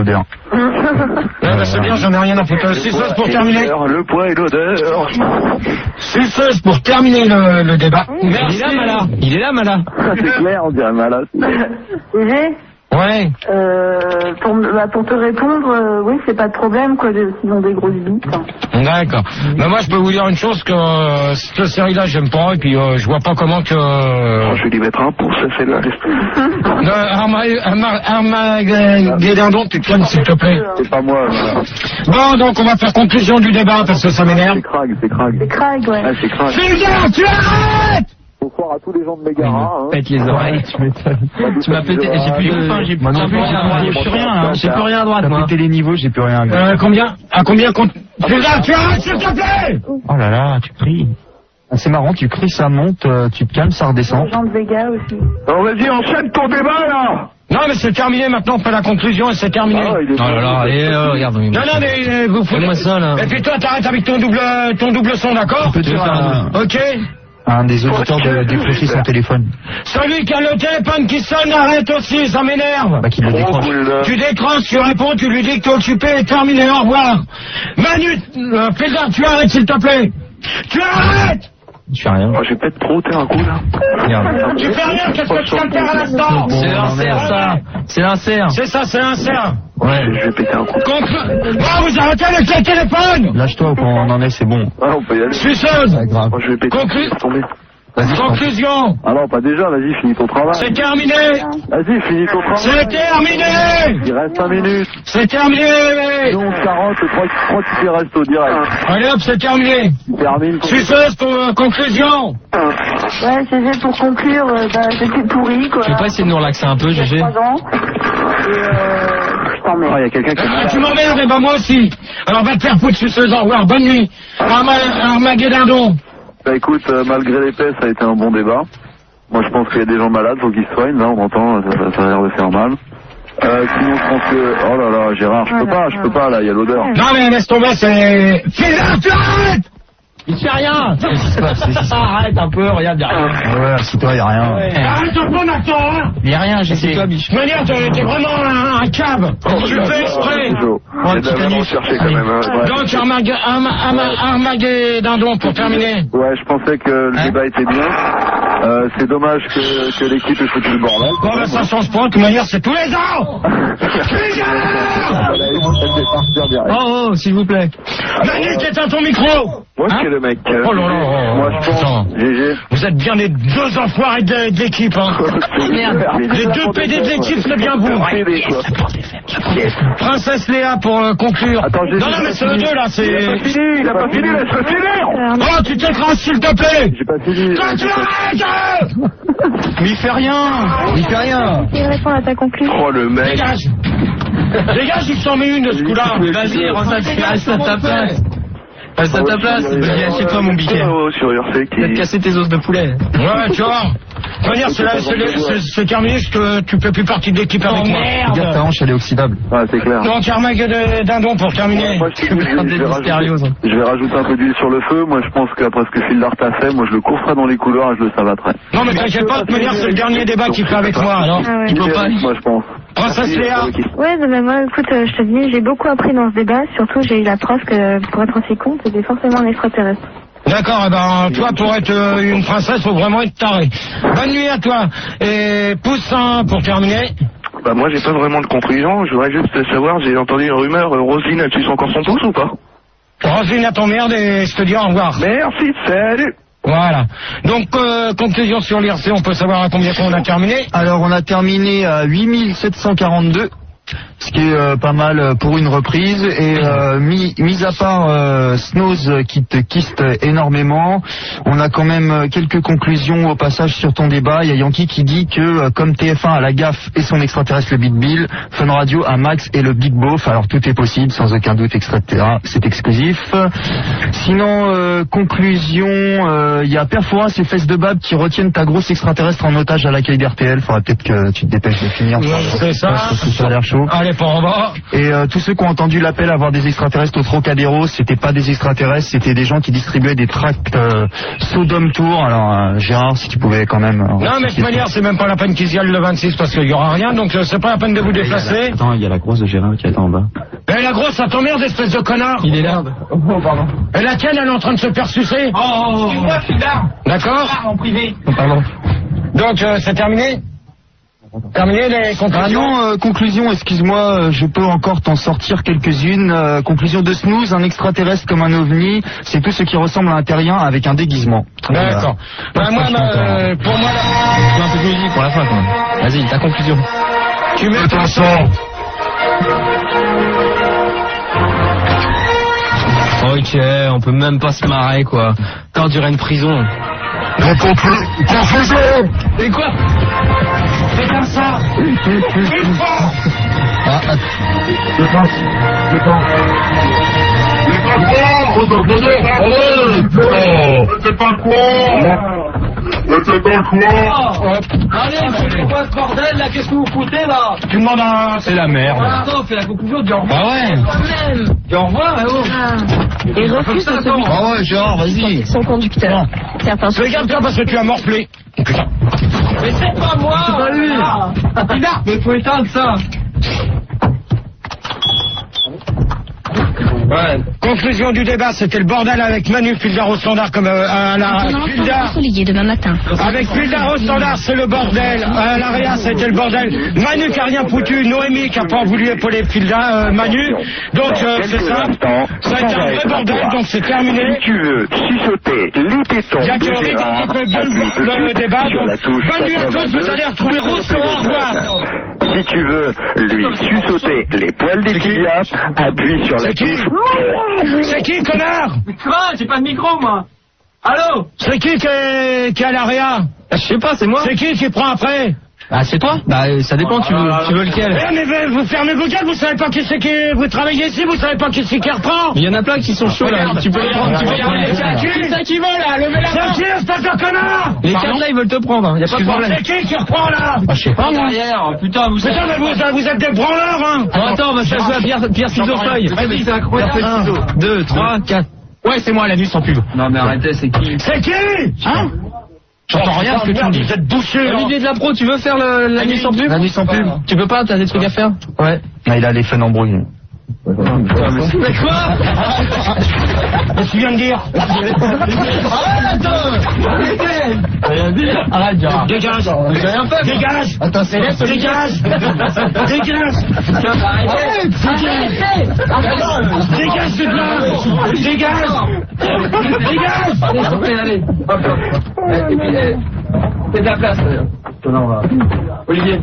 Ouais, bah, c'est bien, j'en ai rien à foutre. Suceuse pour terminer. Le poids et l'odeur. Suceuse pour terminer le, le débat. Merci. Il est là, Mala. Il est là, Mala. C'est clair, on dirait malade. G Ouais. Euh, pour, bah, pour te répondre, euh, oui, c'est pas de problème, quoi, de, s'ils ont des grosses bites. D'accord. Mais moi, je peux vous dire une chose, que euh, cette série-là, j'aime pas, et puis euh, je vois pas comment que... Euh... Oh, je vais lui mettre un pouce, ça fait là. Armageddon, tu te calmes, s'il te plaît. C'est pas moi. Voilà. Bon, donc on va faire conclusion du débat, parce que ça m'énerve. C'est Krag, c'est Krag. C'est Krag, ouais. Ah, c'est Krag. Fulgure, tu arrêtes! Bonsoir à tous les gens de Mégara. Hein. Pète les oreilles, tu m'étonnes. Tu m'as pété, j'ai plus de faim, j'ai plus rien, là. J'ai plus rien à droite, moi. T'as pété les niveaux, j'ai plus rien. Euh, combien? À combien compte? Fulgure, tu arrêtes, s'il te plaît! Oh là là, tu cries. Ah, c'est marrant, tu cries, ça monte, euh, tu te calmes, ça redescend. Jean de Vega aussi. Alors vas-y, enchaîne ton débat, là. Non, mais c'est terminé maintenant, on fait la conclusion et c'est terminé. Ah, il est Oh là là, allez, euh, regarde. Non, non, mais euh, vous foutez. Fais-moi ça, là. Et puis toi, t'arrêtes avec ton double, ton double son, d'accord? Tu peux dire à Ok? un des auditeurs de décrocher son téléphone. Celui qui a le téléphone qui sonne, arrête aussi, ça m'énerve. Bah, qu'il le décroche. Tu décroches, tu réponds, tu lui dis que t'es occupé et terminé, au revoir. Manu, euh, Fulgure, tu arrêtes, s'il te plaît. Tu arrêtes! Je fais rien. Oh, je vais peut-être trop un coup, là. Regarde. Tu fais rien, qu'est-ce que tu vas me faire à l'instant? C'est l'insert, ça. C'est l'insert. C'est ça, c'est un cerf. Ouais, je vais péter un coup. Conclu... Oh, vous arrêtez avec le téléphone! Lâche-toi, quand on en est, c'est bon. Ah, on peut y aller. Suceuse! Pas grave. Moi, je vais péter. Conclu... Je vais tomber. Conclusion! Ah non, pas déjà, vas-y, finis ton travail. C'est terminé! Vas-y, finis ton travail. C'est terminé! Il reste cinq minutes. C'est terminé! onze quarante, je crois que crois que tu restes au direct. Allez hop, c'est terminé! Tu termines. Suceuse pour euh, conclusion! Ouais, G G, pour conclure, euh, bah, c'était pourri, quoi. Tu veux pas essayer de nous relaxer un peu, G G? trois ans. Et euh, je t'emmerde. Ah, il y a quelqu'un qui Ah, tu m'emmerdes, et ben moi aussi! Alors va te faire foutre, suceuse, au revoir, bonne nuit! Arma- Armageddon! Bah écoute, euh, malgré l'épée, ça a été un bon débat. Moi je pense qu'il y a des gens malades, faut qu'ils se soignent, là on entend, ça, ça, ça a l'air de faire mal. Euh, sinon je pense que... Oh là là, Gérard, je peux pas, je peux pas là, il y a l'odeur. Non mais laisse tomber, c'est... Fulgure, tu arrêtes! Il fait rien! Arrête un peu, regarde, y'a rien. Ouais, si toi, y a rien. Arrête un peu, Nathan, hein! Y'a rien, G G. De manière, t'es t'es vraiment un, un cave! Tu le fais exprès! J'ai vraiment cherché quand même. Hein. Ouais. Donc, Armag- Arma- Arma- Armageddon, pour terminer. Ouais, je pensais que le Hein débat était bien. Euh, c'est dommage que, que l'équipe ait foutu le bordel. Bon, ben, ça change pas, de toute manière, c'est tous les ans! Oh, oh, s'il vous plaît. Manu, t'éteins ton micro! Moi, Hein c'est le mec. euh, Oh là là, Moi, je attends. pense. G G. Vous êtes bien les deux enfoirés de, de l'équipe, hein! Merde. Les deux P D de l'équipe, c'est bien vous! Princesse Léa, pour euh, conclure. Attends, j'ai- non, non, mais c'est eux deux, là, Il a c'est... pas fini, il a pas fini, laisse-le finir. Oh, tu t'écrases, s'il te plaît! J'ai pas fini. Toi, tu arrêtes! Mais il fait rien. Il fait rien. Tu réponds à ta conclusion. Oh le mec. Dégage! Dégage, il s'en met une de ce coup-là! Vas-y, Rosa, tu restes à ta place. Reste à ta place. Vas-y, assieds-toi, mon biquet. Oh, sur U R C Tu vas te qui... casser tes os de poulet. Ouais, tu vois! De toute manière, c'est la- c'est le- c'est- c'est terminé, parce que tu fais plus partie de l'équipe avec moi. Regarde ta hanche, elle est oxydable. Ouais, c'est clair. Donc, Armageddon, pour terminer. Moi, je, je, vais, je, vais mystérieuses. rajouter, je vais rajouter un peu d'huile sur le feu. Moi, je pense qu'après ce que Phil a fait, moi, je le courserai dans les couloirs et je le savaterai. Non, mais t'inquiète pas, de toute manière, c'est le dernier débat qu'il fait avec moi, alors. Ah ouais. Il peut pas. Moi, je pense. Princesse Léa. Ouais, mais moi, écoute, euh, je te dis, j'ai beaucoup appris dans ce débat. Surtout, j'ai eu la preuve que pour être aussi con, c'était forcément un extraterrestre. D'accord, eh ben, toi, pour être euh, une princesse, faut vraiment être taré. Bonne nuit à toi. Et Poussin, pour terminer. Bah moi j'ai pas vraiment de conclusion, je voudrais juste savoir, j'ai entendu une rumeur, euh, Roselyne elle suce encore son pouce ou pas? Roselyne à ton merde et je te dis au revoir. Merci, salut. Voilà. Donc, euh, conclusion sur l'I R C, on peut savoir à combien on a terminé? Alors, on a terminé à huit mille sept cent quarante-deux. Ce qui est euh, pas mal pour une reprise. Et euh, mis, mis à part euh, Snows qui te kiste énormément, on a quand même quelques conclusions au passage sur ton débat. Il y a Yankee qui dit que euh, comme T F un a la gaffe et son extraterrestre le Big Bill, Fun Radio a Max et le Big Beauf. Alors tout est possible, sans aucun doute, et cetera. C'est exclusif. Sinon, euh, conclusion, euh, il y a Perforas et Fesses de Bab qui retiennent ta grosse extraterrestre en otage à l'accueil d'R T L. Faudrait peut-être que tu te dépêches de finir. Ouais, c'est ça. Parce que ça a l'air chaud. Allez. répond en bas. Et euh, tous ceux qui ont entendu l'appel à voir des extraterrestres au Trocadéro, c'était pas des extraterrestres, c'était des gens qui distribuaient des tracts euh, Sodome Tour. Alors euh, Gérard, si tu pouvais quand même... Euh, non mais de toute manière, c'est même pas la peine qu'ils y aillent le vingt-six parce qu'il y aura rien, donc euh, c'est pas la peine de vous déplacer. Attends, il y a la grosse de Gérard qui attend en bas. Eh la grosse, ça t'emmerde, espèce de connard. Il est là. Oh, pardon. Et la tienne, elle est en train de se faire sucer. Oh, oh, oh. Moi, je suis là. D'accord. En privé. Oh, pardon. Donc euh, c'est terminé. Terminé les conclusions. Ah non, euh, conclusion, excuse-moi, euh, je peux encore t'en sortir quelques-unes. Euh, conclusion de Snooze, un extraterrestre comme un ovni, c'est tout ce qui ressemble à un terrien avec un déguisement. D'accord. Voilà. Bah, moi, bah, euh, pour moi, là... Tu veux un peu de musique pour la fin, quand même. Vas-y, ta conclusion. Tu mets ton sang. Ok, on peut même pas se marrer, quoi. Quand on dirait une prison. Conclusion. Et quoi? C'est comme ça. Une fois. Ah, ah. Je pense. Je pense. C'est pas quoi? C'est pas quoi? Allez, c'est quoi ce bordel là? Qu'est-ce que vous foutez là? Tu demandes un... C'est la merde. Attends, fais la conclusion, dis au revoir. Ah ouais. Dis au revoir, eh oh. Et refuse de se Ah ouais, Gérard, vas-y. son conducteur. Certains sont... Regarde-toi parce que tu as morflé. Putain. Mais c'est pas moi! C'est pas lui! Ah, mais faut éteindre ça! Ouais. Conclusion du débat, c'était le bordel avec Manu Fildar au standard comme euh, à la Fildar. ensoleillé demain matin. Avec Fildar au standard, c'est le bordel. À l'Aria, c'était le bordel. Manu qui a rien foutu, Noémie qui a pas voulu épauler Fildar, euh, Manu. Donc euh, c'est simple. Ça a été un vrai bordel, donc c'est terminé. Si tu veux chuchoter les tétons Il y a de que Rick Gérard, qui peut bien appuie le, le dessus débat. sur la Donc touche Manu à cause, vous allez retrouver Rousse au revoir. Si tu veux lui chuchoter les poils des tibias, appuie sur la C'est qui? touche. C'est qui, connard? Quoi? J'ai pas de micro, moi! Allô? C'est qui qui est, qui est à l'Aria? Je sais pas, c'est moi. C'est qui qui prend après? Ah, c'est toi? Bah, ça dépend, tu veux, tu veux lequel? Eh, mais vous fermez vos gueules, vous savez pas qui c'est qui... Vous travaillez ici, vous savez pas qui c'est qui reprend? Il y en a plein qui sont chauds là, tu peux les prendre, tu peux les prendre. C'est ça qui veut là, levez la main! C'est qui, espèce de connard? Les quatre là, ils veulent te prendre, hein. Y a pas de problème. C'est qui qui reprend là? Ah, je sais pas, derrière, putain, vous Putain, mais vous, vous êtes des branleurs, hein! Attends, attends, bah, ça joue à pierre, pierre, ciseaux, feuille. Vas-y, c'est incroyable. Un, deux, trois, quatre. Ouais, c'est moi, la nuit sans pub. Non, mais arrêtez, c'est qui? C'est qui? Hein? J'entends rien ce que tu me dis. Vous êtes bouché, là. Olivier de la Pro, tu veux faire le, la nuit sans pub? La nuit sans pub. Tu peux pas, t'as des trucs à faire? Ouais. Ah, il a les fun embrouillés. Mais quoi? Qu'est-ce que tu viens de dire? Arrête, attends! Rien dit. Arrête, Gérard. Dégage! J'ai rien fait. Dégage! Attends, c'est Dégage! Dégage! Dégage! Arrêtez! Dégage, c'est là! Dégage! Dégage! Allez, hop, hop. Et puis, eh, fais de la place. Olivier.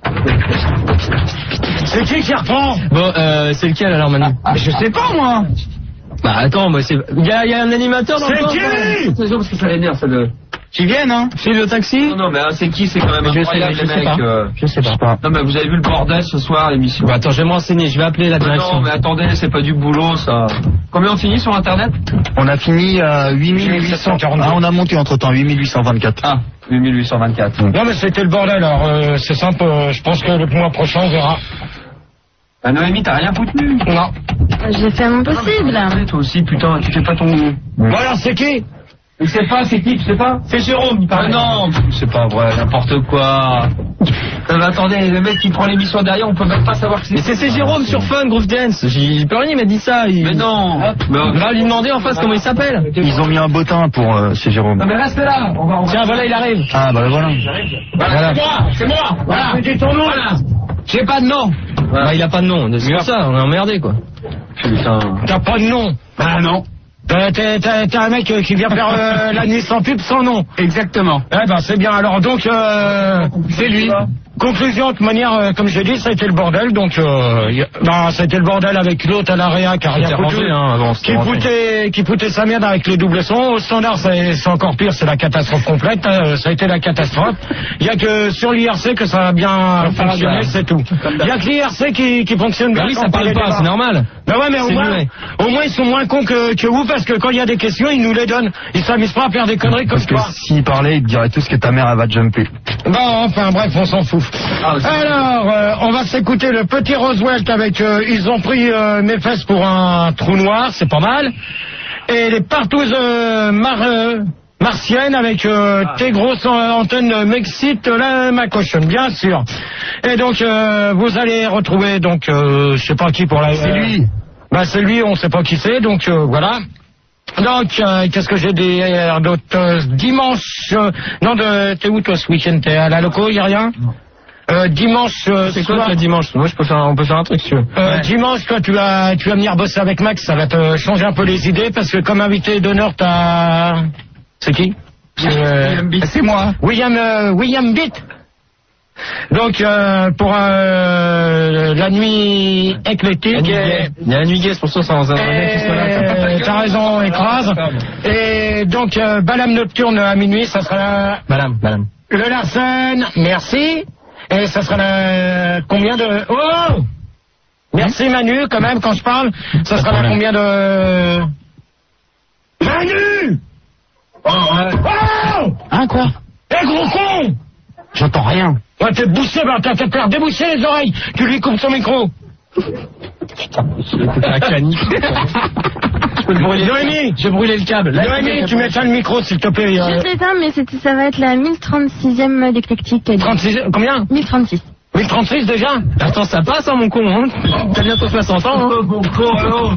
C'est qui qui reprend? Bon, euh, c'est lequel alors, Manu? Je sais pas, moi! Bah, attends, moi, c'est. Il y a, y a un animateur dans le C'est qui? C'est sûr parce que ça allait venir, ça de. Qui viennent, hein? C'est le taxi? Non, non, mais c'est qui? C'est quand même Je sais incroyable, pas, les je sais mecs. pas. euh. Je sais pas. Non, mais vous avez vu le bordel ce soir, l'émission? Bah, attends, je vais me renseigner, je vais appeler la Bah direction. Non, mais attendez, c'est pas du boulot, ça. Combien on finit sur Internet? On a fini à huit mille huit cent quarante-deux. Ah, on a monté entre temps, huit mille huit cent vingt-quatre. Ah, huit mille huit cent vingt-quatre. Non, mais c'était le bordel, alors euh, c'est simple, euh, je pense que le mois prochain, on verra. Bah, Noémie, t'as rien foutu? Non. J'ai fait mon possible. Toi aussi, putain, tu fais pas ton. Bon, alors, c'est qui? Je sais pas, c'est qui, tu sais pas? C'est Jérôme, il parle. Non, c'est pas vrai, n'importe quoi. Non, mais attendez, le mec qui prend l'émission derrière, on peut même pas savoir qui c'est. Mais c'est Jérôme sur Fun, Groove Dance. J'y peux rien, il m'a dit ça. Il... Mais non. On va lui demander en face comment il s'appelle. Ils ont mis un bottin pour euh, chez Jérôme. Non, mais reste là. On va, on va... Tiens, voilà, il arrive. Ah, bah voilà. Voilà, c'est moi, c'est moi. Voilà. C'est ton nom. Voilà. J'ai pas de nom. Voilà. Bah, il a pas de nom. C'est pour ça, on est emmerdé, quoi. Putain. T'as pas de nom? Bah non. T'es, t'es, t'es un mec qui vient faire euh, la nuit sans pub sans nom. Exactement. Eh ben c'est bien. Alors donc euh, c'est lui. Conclusion, de toute manière, euh, comme j'ai dit, ça a été le bordel. Donc euh, y a... non, ça a été le bordel avec l'autre à l'Aria qui a rien foutu, hein, avant, qui foutait, qui foutait sa merde avec les doubles sons. Au standard, c'est, c'est encore pire, c'est la catastrophe complète. Euh, ça a été la catastrophe. Il y a que sur l'I R C que ça a bien fonctionné, c'est tout. Il y a que l'I R C qui, qui fonctionne bien. Bah oui, ça parle pas, c'est normal. Ben ouais, mais au C'est moins, lui. au moins ils sont moins cons que, que vous parce que quand il y a des questions, ils nous les donnent. Ils s'amusent pas à faire des conneries comme Parce que toi. s'il parlait, il te dirait tous que ta mère elle va te jumper. Bon, enfin bref, on s'en fout. Alors, euh, on va s'écouter le petit Roosevelt avec euh, ils ont pris euh, mes fesses pour un trou noir, c'est pas mal. Et les partous euh, mar, euh, martiennes avec euh, tes grosses antennes m'excitent la ma cochonne, bien sûr. Et donc euh, vous allez retrouver donc euh, je sais pas qui pour la. C'est lui. Bah c'est lui, on sait pas qui c'est, donc euh, voilà. Donc, euh, qu'est-ce que j'ai dit hier d'autre euh, dimanche, euh, non, de, t'es où toi ce week-end? T'es à la loco, y a rien? Euh, dimanche euh, C'est quoi soir- le dimanche? Moi, je peux faire, on peut faire un truc, si tu veux. euh, Dimanche, toi, tu vas, tu vas venir bosser avec Max, ça va te changer un peu les idées, parce que comme invité d'honneur, t'as... C'est qui? Euh, C'est moi. William, euh, William Bitt. Donc, euh, pour euh, la nuit éclectique... et- Il y a la nuit gay, c'est pour ça, ça, ça, et- T'as raison, écrase. Et donc, euh, Balam Nocturne à minuit, ça sera la... Madame, madame. Le Larsen, merci. Et ça sera la... combien de... Oh merci Manu, quand même, quand je parle. Ça sera la combien de... Manu Oh, oh Hein, quoi? Eh, gros con J'entends rien. Ouais, t'es bouché, bah, t'as fait faire déboucher les oreilles. Tu lui coupes son micro. La canique. Je peux le brûler. Noémie, J'ai brûlé le câble. Noémie, tu m'éteins le micro, s'il te plaît. euh, Je sais pas, mais c'était- ça va être la mille trente-sixième d'éclectique. trente-six, combien mille trente-six. mille trente-six déjà. Attends, ça passe, hein, mon con, hein. T'as bientôt soixante ans, hein. Mon con, alors.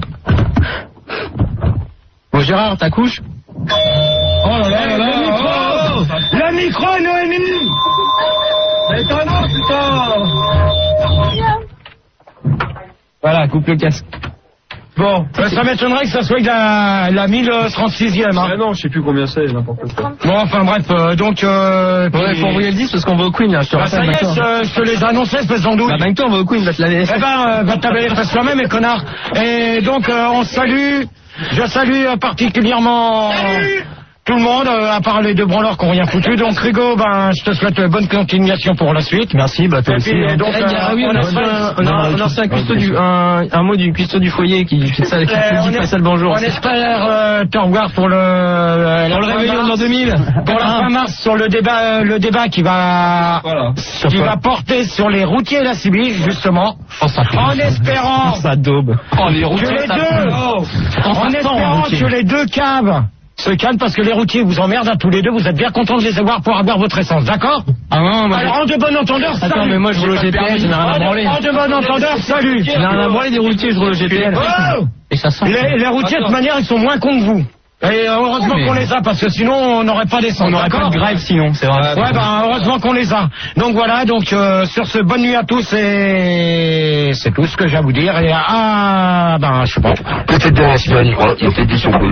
Bon, Gérard, ta couche? Oh là là là là. Le micro, oh. le micro, Noémie. Mais toi non, putain. Voilà, coupe le casque. Bon, euh, ça m'étonnerait que ça soit la, la mille trente-sixième. Hein. Ah non, je sais plus combien c'est, n'importe quoi. Bon, enfin bref, euh, donc... Euh, Ouais, puis- faut envoyer le dix parce qu'on va au Queen, là, je te Bah, ça rappelle. y est, d'accord. je, je te les annonçais, espèce d'andouille. Bah, ben, toi, on va au Queen, va te laver. Eh ben, euh, va te laver les fesses toi-même, et connard. Et donc, euh, on salue, je salue euh, particulièrement tout le monde, euh, à part les deux branleurs qui n'ont rien foutu. Donc, Rigo, ben, je te souhaite euh, bonne continuation pour la suite. Merci, bah toi Et aussi. puis, hein. donc, Eh, il y a- euh, ah oui, on a reçu un- on a- on a reçu un cuistot du, un, un mot du cuistot du foyer qui fait ça, qui Euh, te on dit est- pas ça le bonjour. On espère euh, te revoir pour le, euh, Pour le la fin réveillon mars. dans deux mille. Pour la fin mars sur le débat, euh, le débat qui va, Voilà. qui va porter sur les routiers et la Sibylle, justement. En espérant Ça daube. Oh, les que routiers, les ça deux, En en passant, espérant routier. que les deux caves se calment parce que les routiers vous emmerdent à tous les deux, vous êtes bien contents de les avoir pour avoir votre essence, d'accord? Ah non, moi, Alors en de bon entendeur, salut. Attends, mais moi, je roule au G P L, j'en ai rien à branler. En de bon entendeur, salut. J'en ai rien à branler des routiers, je roule au G P L. Oh Et ça sent. Les, les routiers, de toute manière, ils sont moins cons que vous. Et euh, heureusement Mais- qu'on les a, parce que sinon, on n'aurait pas d'essence. On n'aurait pas d'accord de grève sinon, c'est vrai. Ouais, ben heureusement qu'on les a. Donc voilà, donc euh, sur ce, bonne nuit à tous, et c'est tout ce que j'ai à vous dire. Et ah, ben je sais pas. Peut-être dans la semaine, il y aura peut-être des surprises.